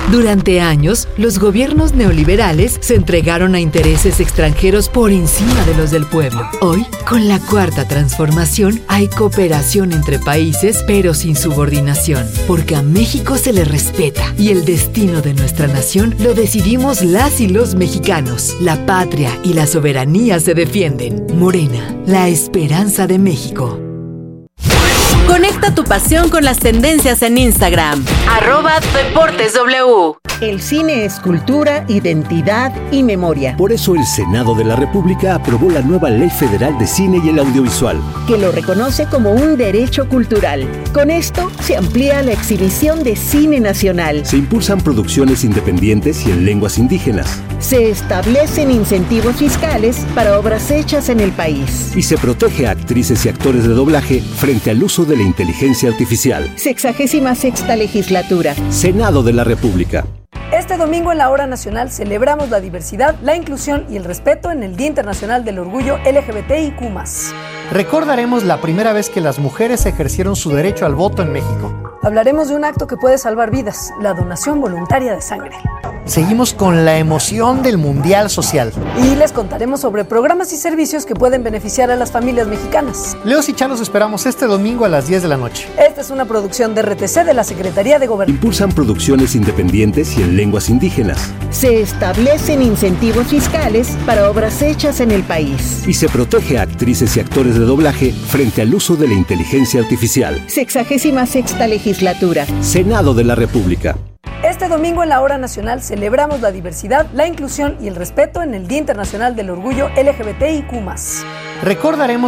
[SPEAKER 14] Durante años, los gobiernos neoliberales se entregaron a intereses extranjeros por encima de los del pueblo. Hoy, con la cuarta transformación, hay cooperación entre países, pero sin subordinación, porque a México se le respeta y el destino de nuestra nación lo decidimos las y los mexicanos. La patria y la soberanía se defienden. Morena, la esperanza de México.
[SPEAKER 5] Conecta tu pasión con las tendencias en Instagram. Arroba Deportes W.
[SPEAKER 3] El cine es cultura, identidad y memoria.
[SPEAKER 4] Por eso el Senado de la República aprobó la nueva Ley Federal de Cine y el Audiovisual,
[SPEAKER 3] que lo reconoce como un derecho cultural. Con esto se amplía la exhibición de cine nacional.
[SPEAKER 4] Se impulsan producciones independientes y en lenguas indígenas.
[SPEAKER 3] Se establecen incentivos fiscales para obras hechas en el país.
[SPEAKER 4] Y se protege a actrices y actores de doblaje frente al uso de la inteligencia artificial.
[SPEAKER 3] Sexagésima sexta legislatura.
[SPEAKER 4] Senado de la República.
[SPEAKER 6] Este domingo en la Hora Nacional celebramos la diversidad, la inclusión y el respeto en el Día Internacional del Orgullo L G B T I Q más.
[SPEAKER 7] Recordaremos la primera vez que las mujeres ejercieron su derecho al voto en México.
[SPEAKER 6] Hablaremos de un acto que puede salvar vidas, la donación voluntaria de sangre.
[SPEAKER 7] Seguimos con la emoción del Mundial Social.
[SPEAKER 6] Y les contaremos sobre programas y servicios que pueden beneficiar a las familias mexicanas.
[SPEAKER 7] Leos y Chá los esperamos este domingo a las diez de la noche.
[SPEAKER 6] Esta es una producción de R T C de la Secretaría de Gobernación.
[SPEAKER 4] Impulsan producciones independientes y en lenguas indígenas.
[SPEAKER 3] Se establecen incentivos fiscales para obras hechas en el país.
[SPEAKER 4] Y se protege a actrices y actores de doblaje frente al uso de la inteligencia artificial.
[SPEAKER 3] Sexagésima sexta legislatura.
[SPEAKER 4] Senado de la República.
[SPEAKER 6] Este domingo en la Hora Nacional celebramos la diversidad, la inclusión y el respeto en el Día Internacional del Orgullo L G B T I Q más.
[SPEAKER 7] Recordaremos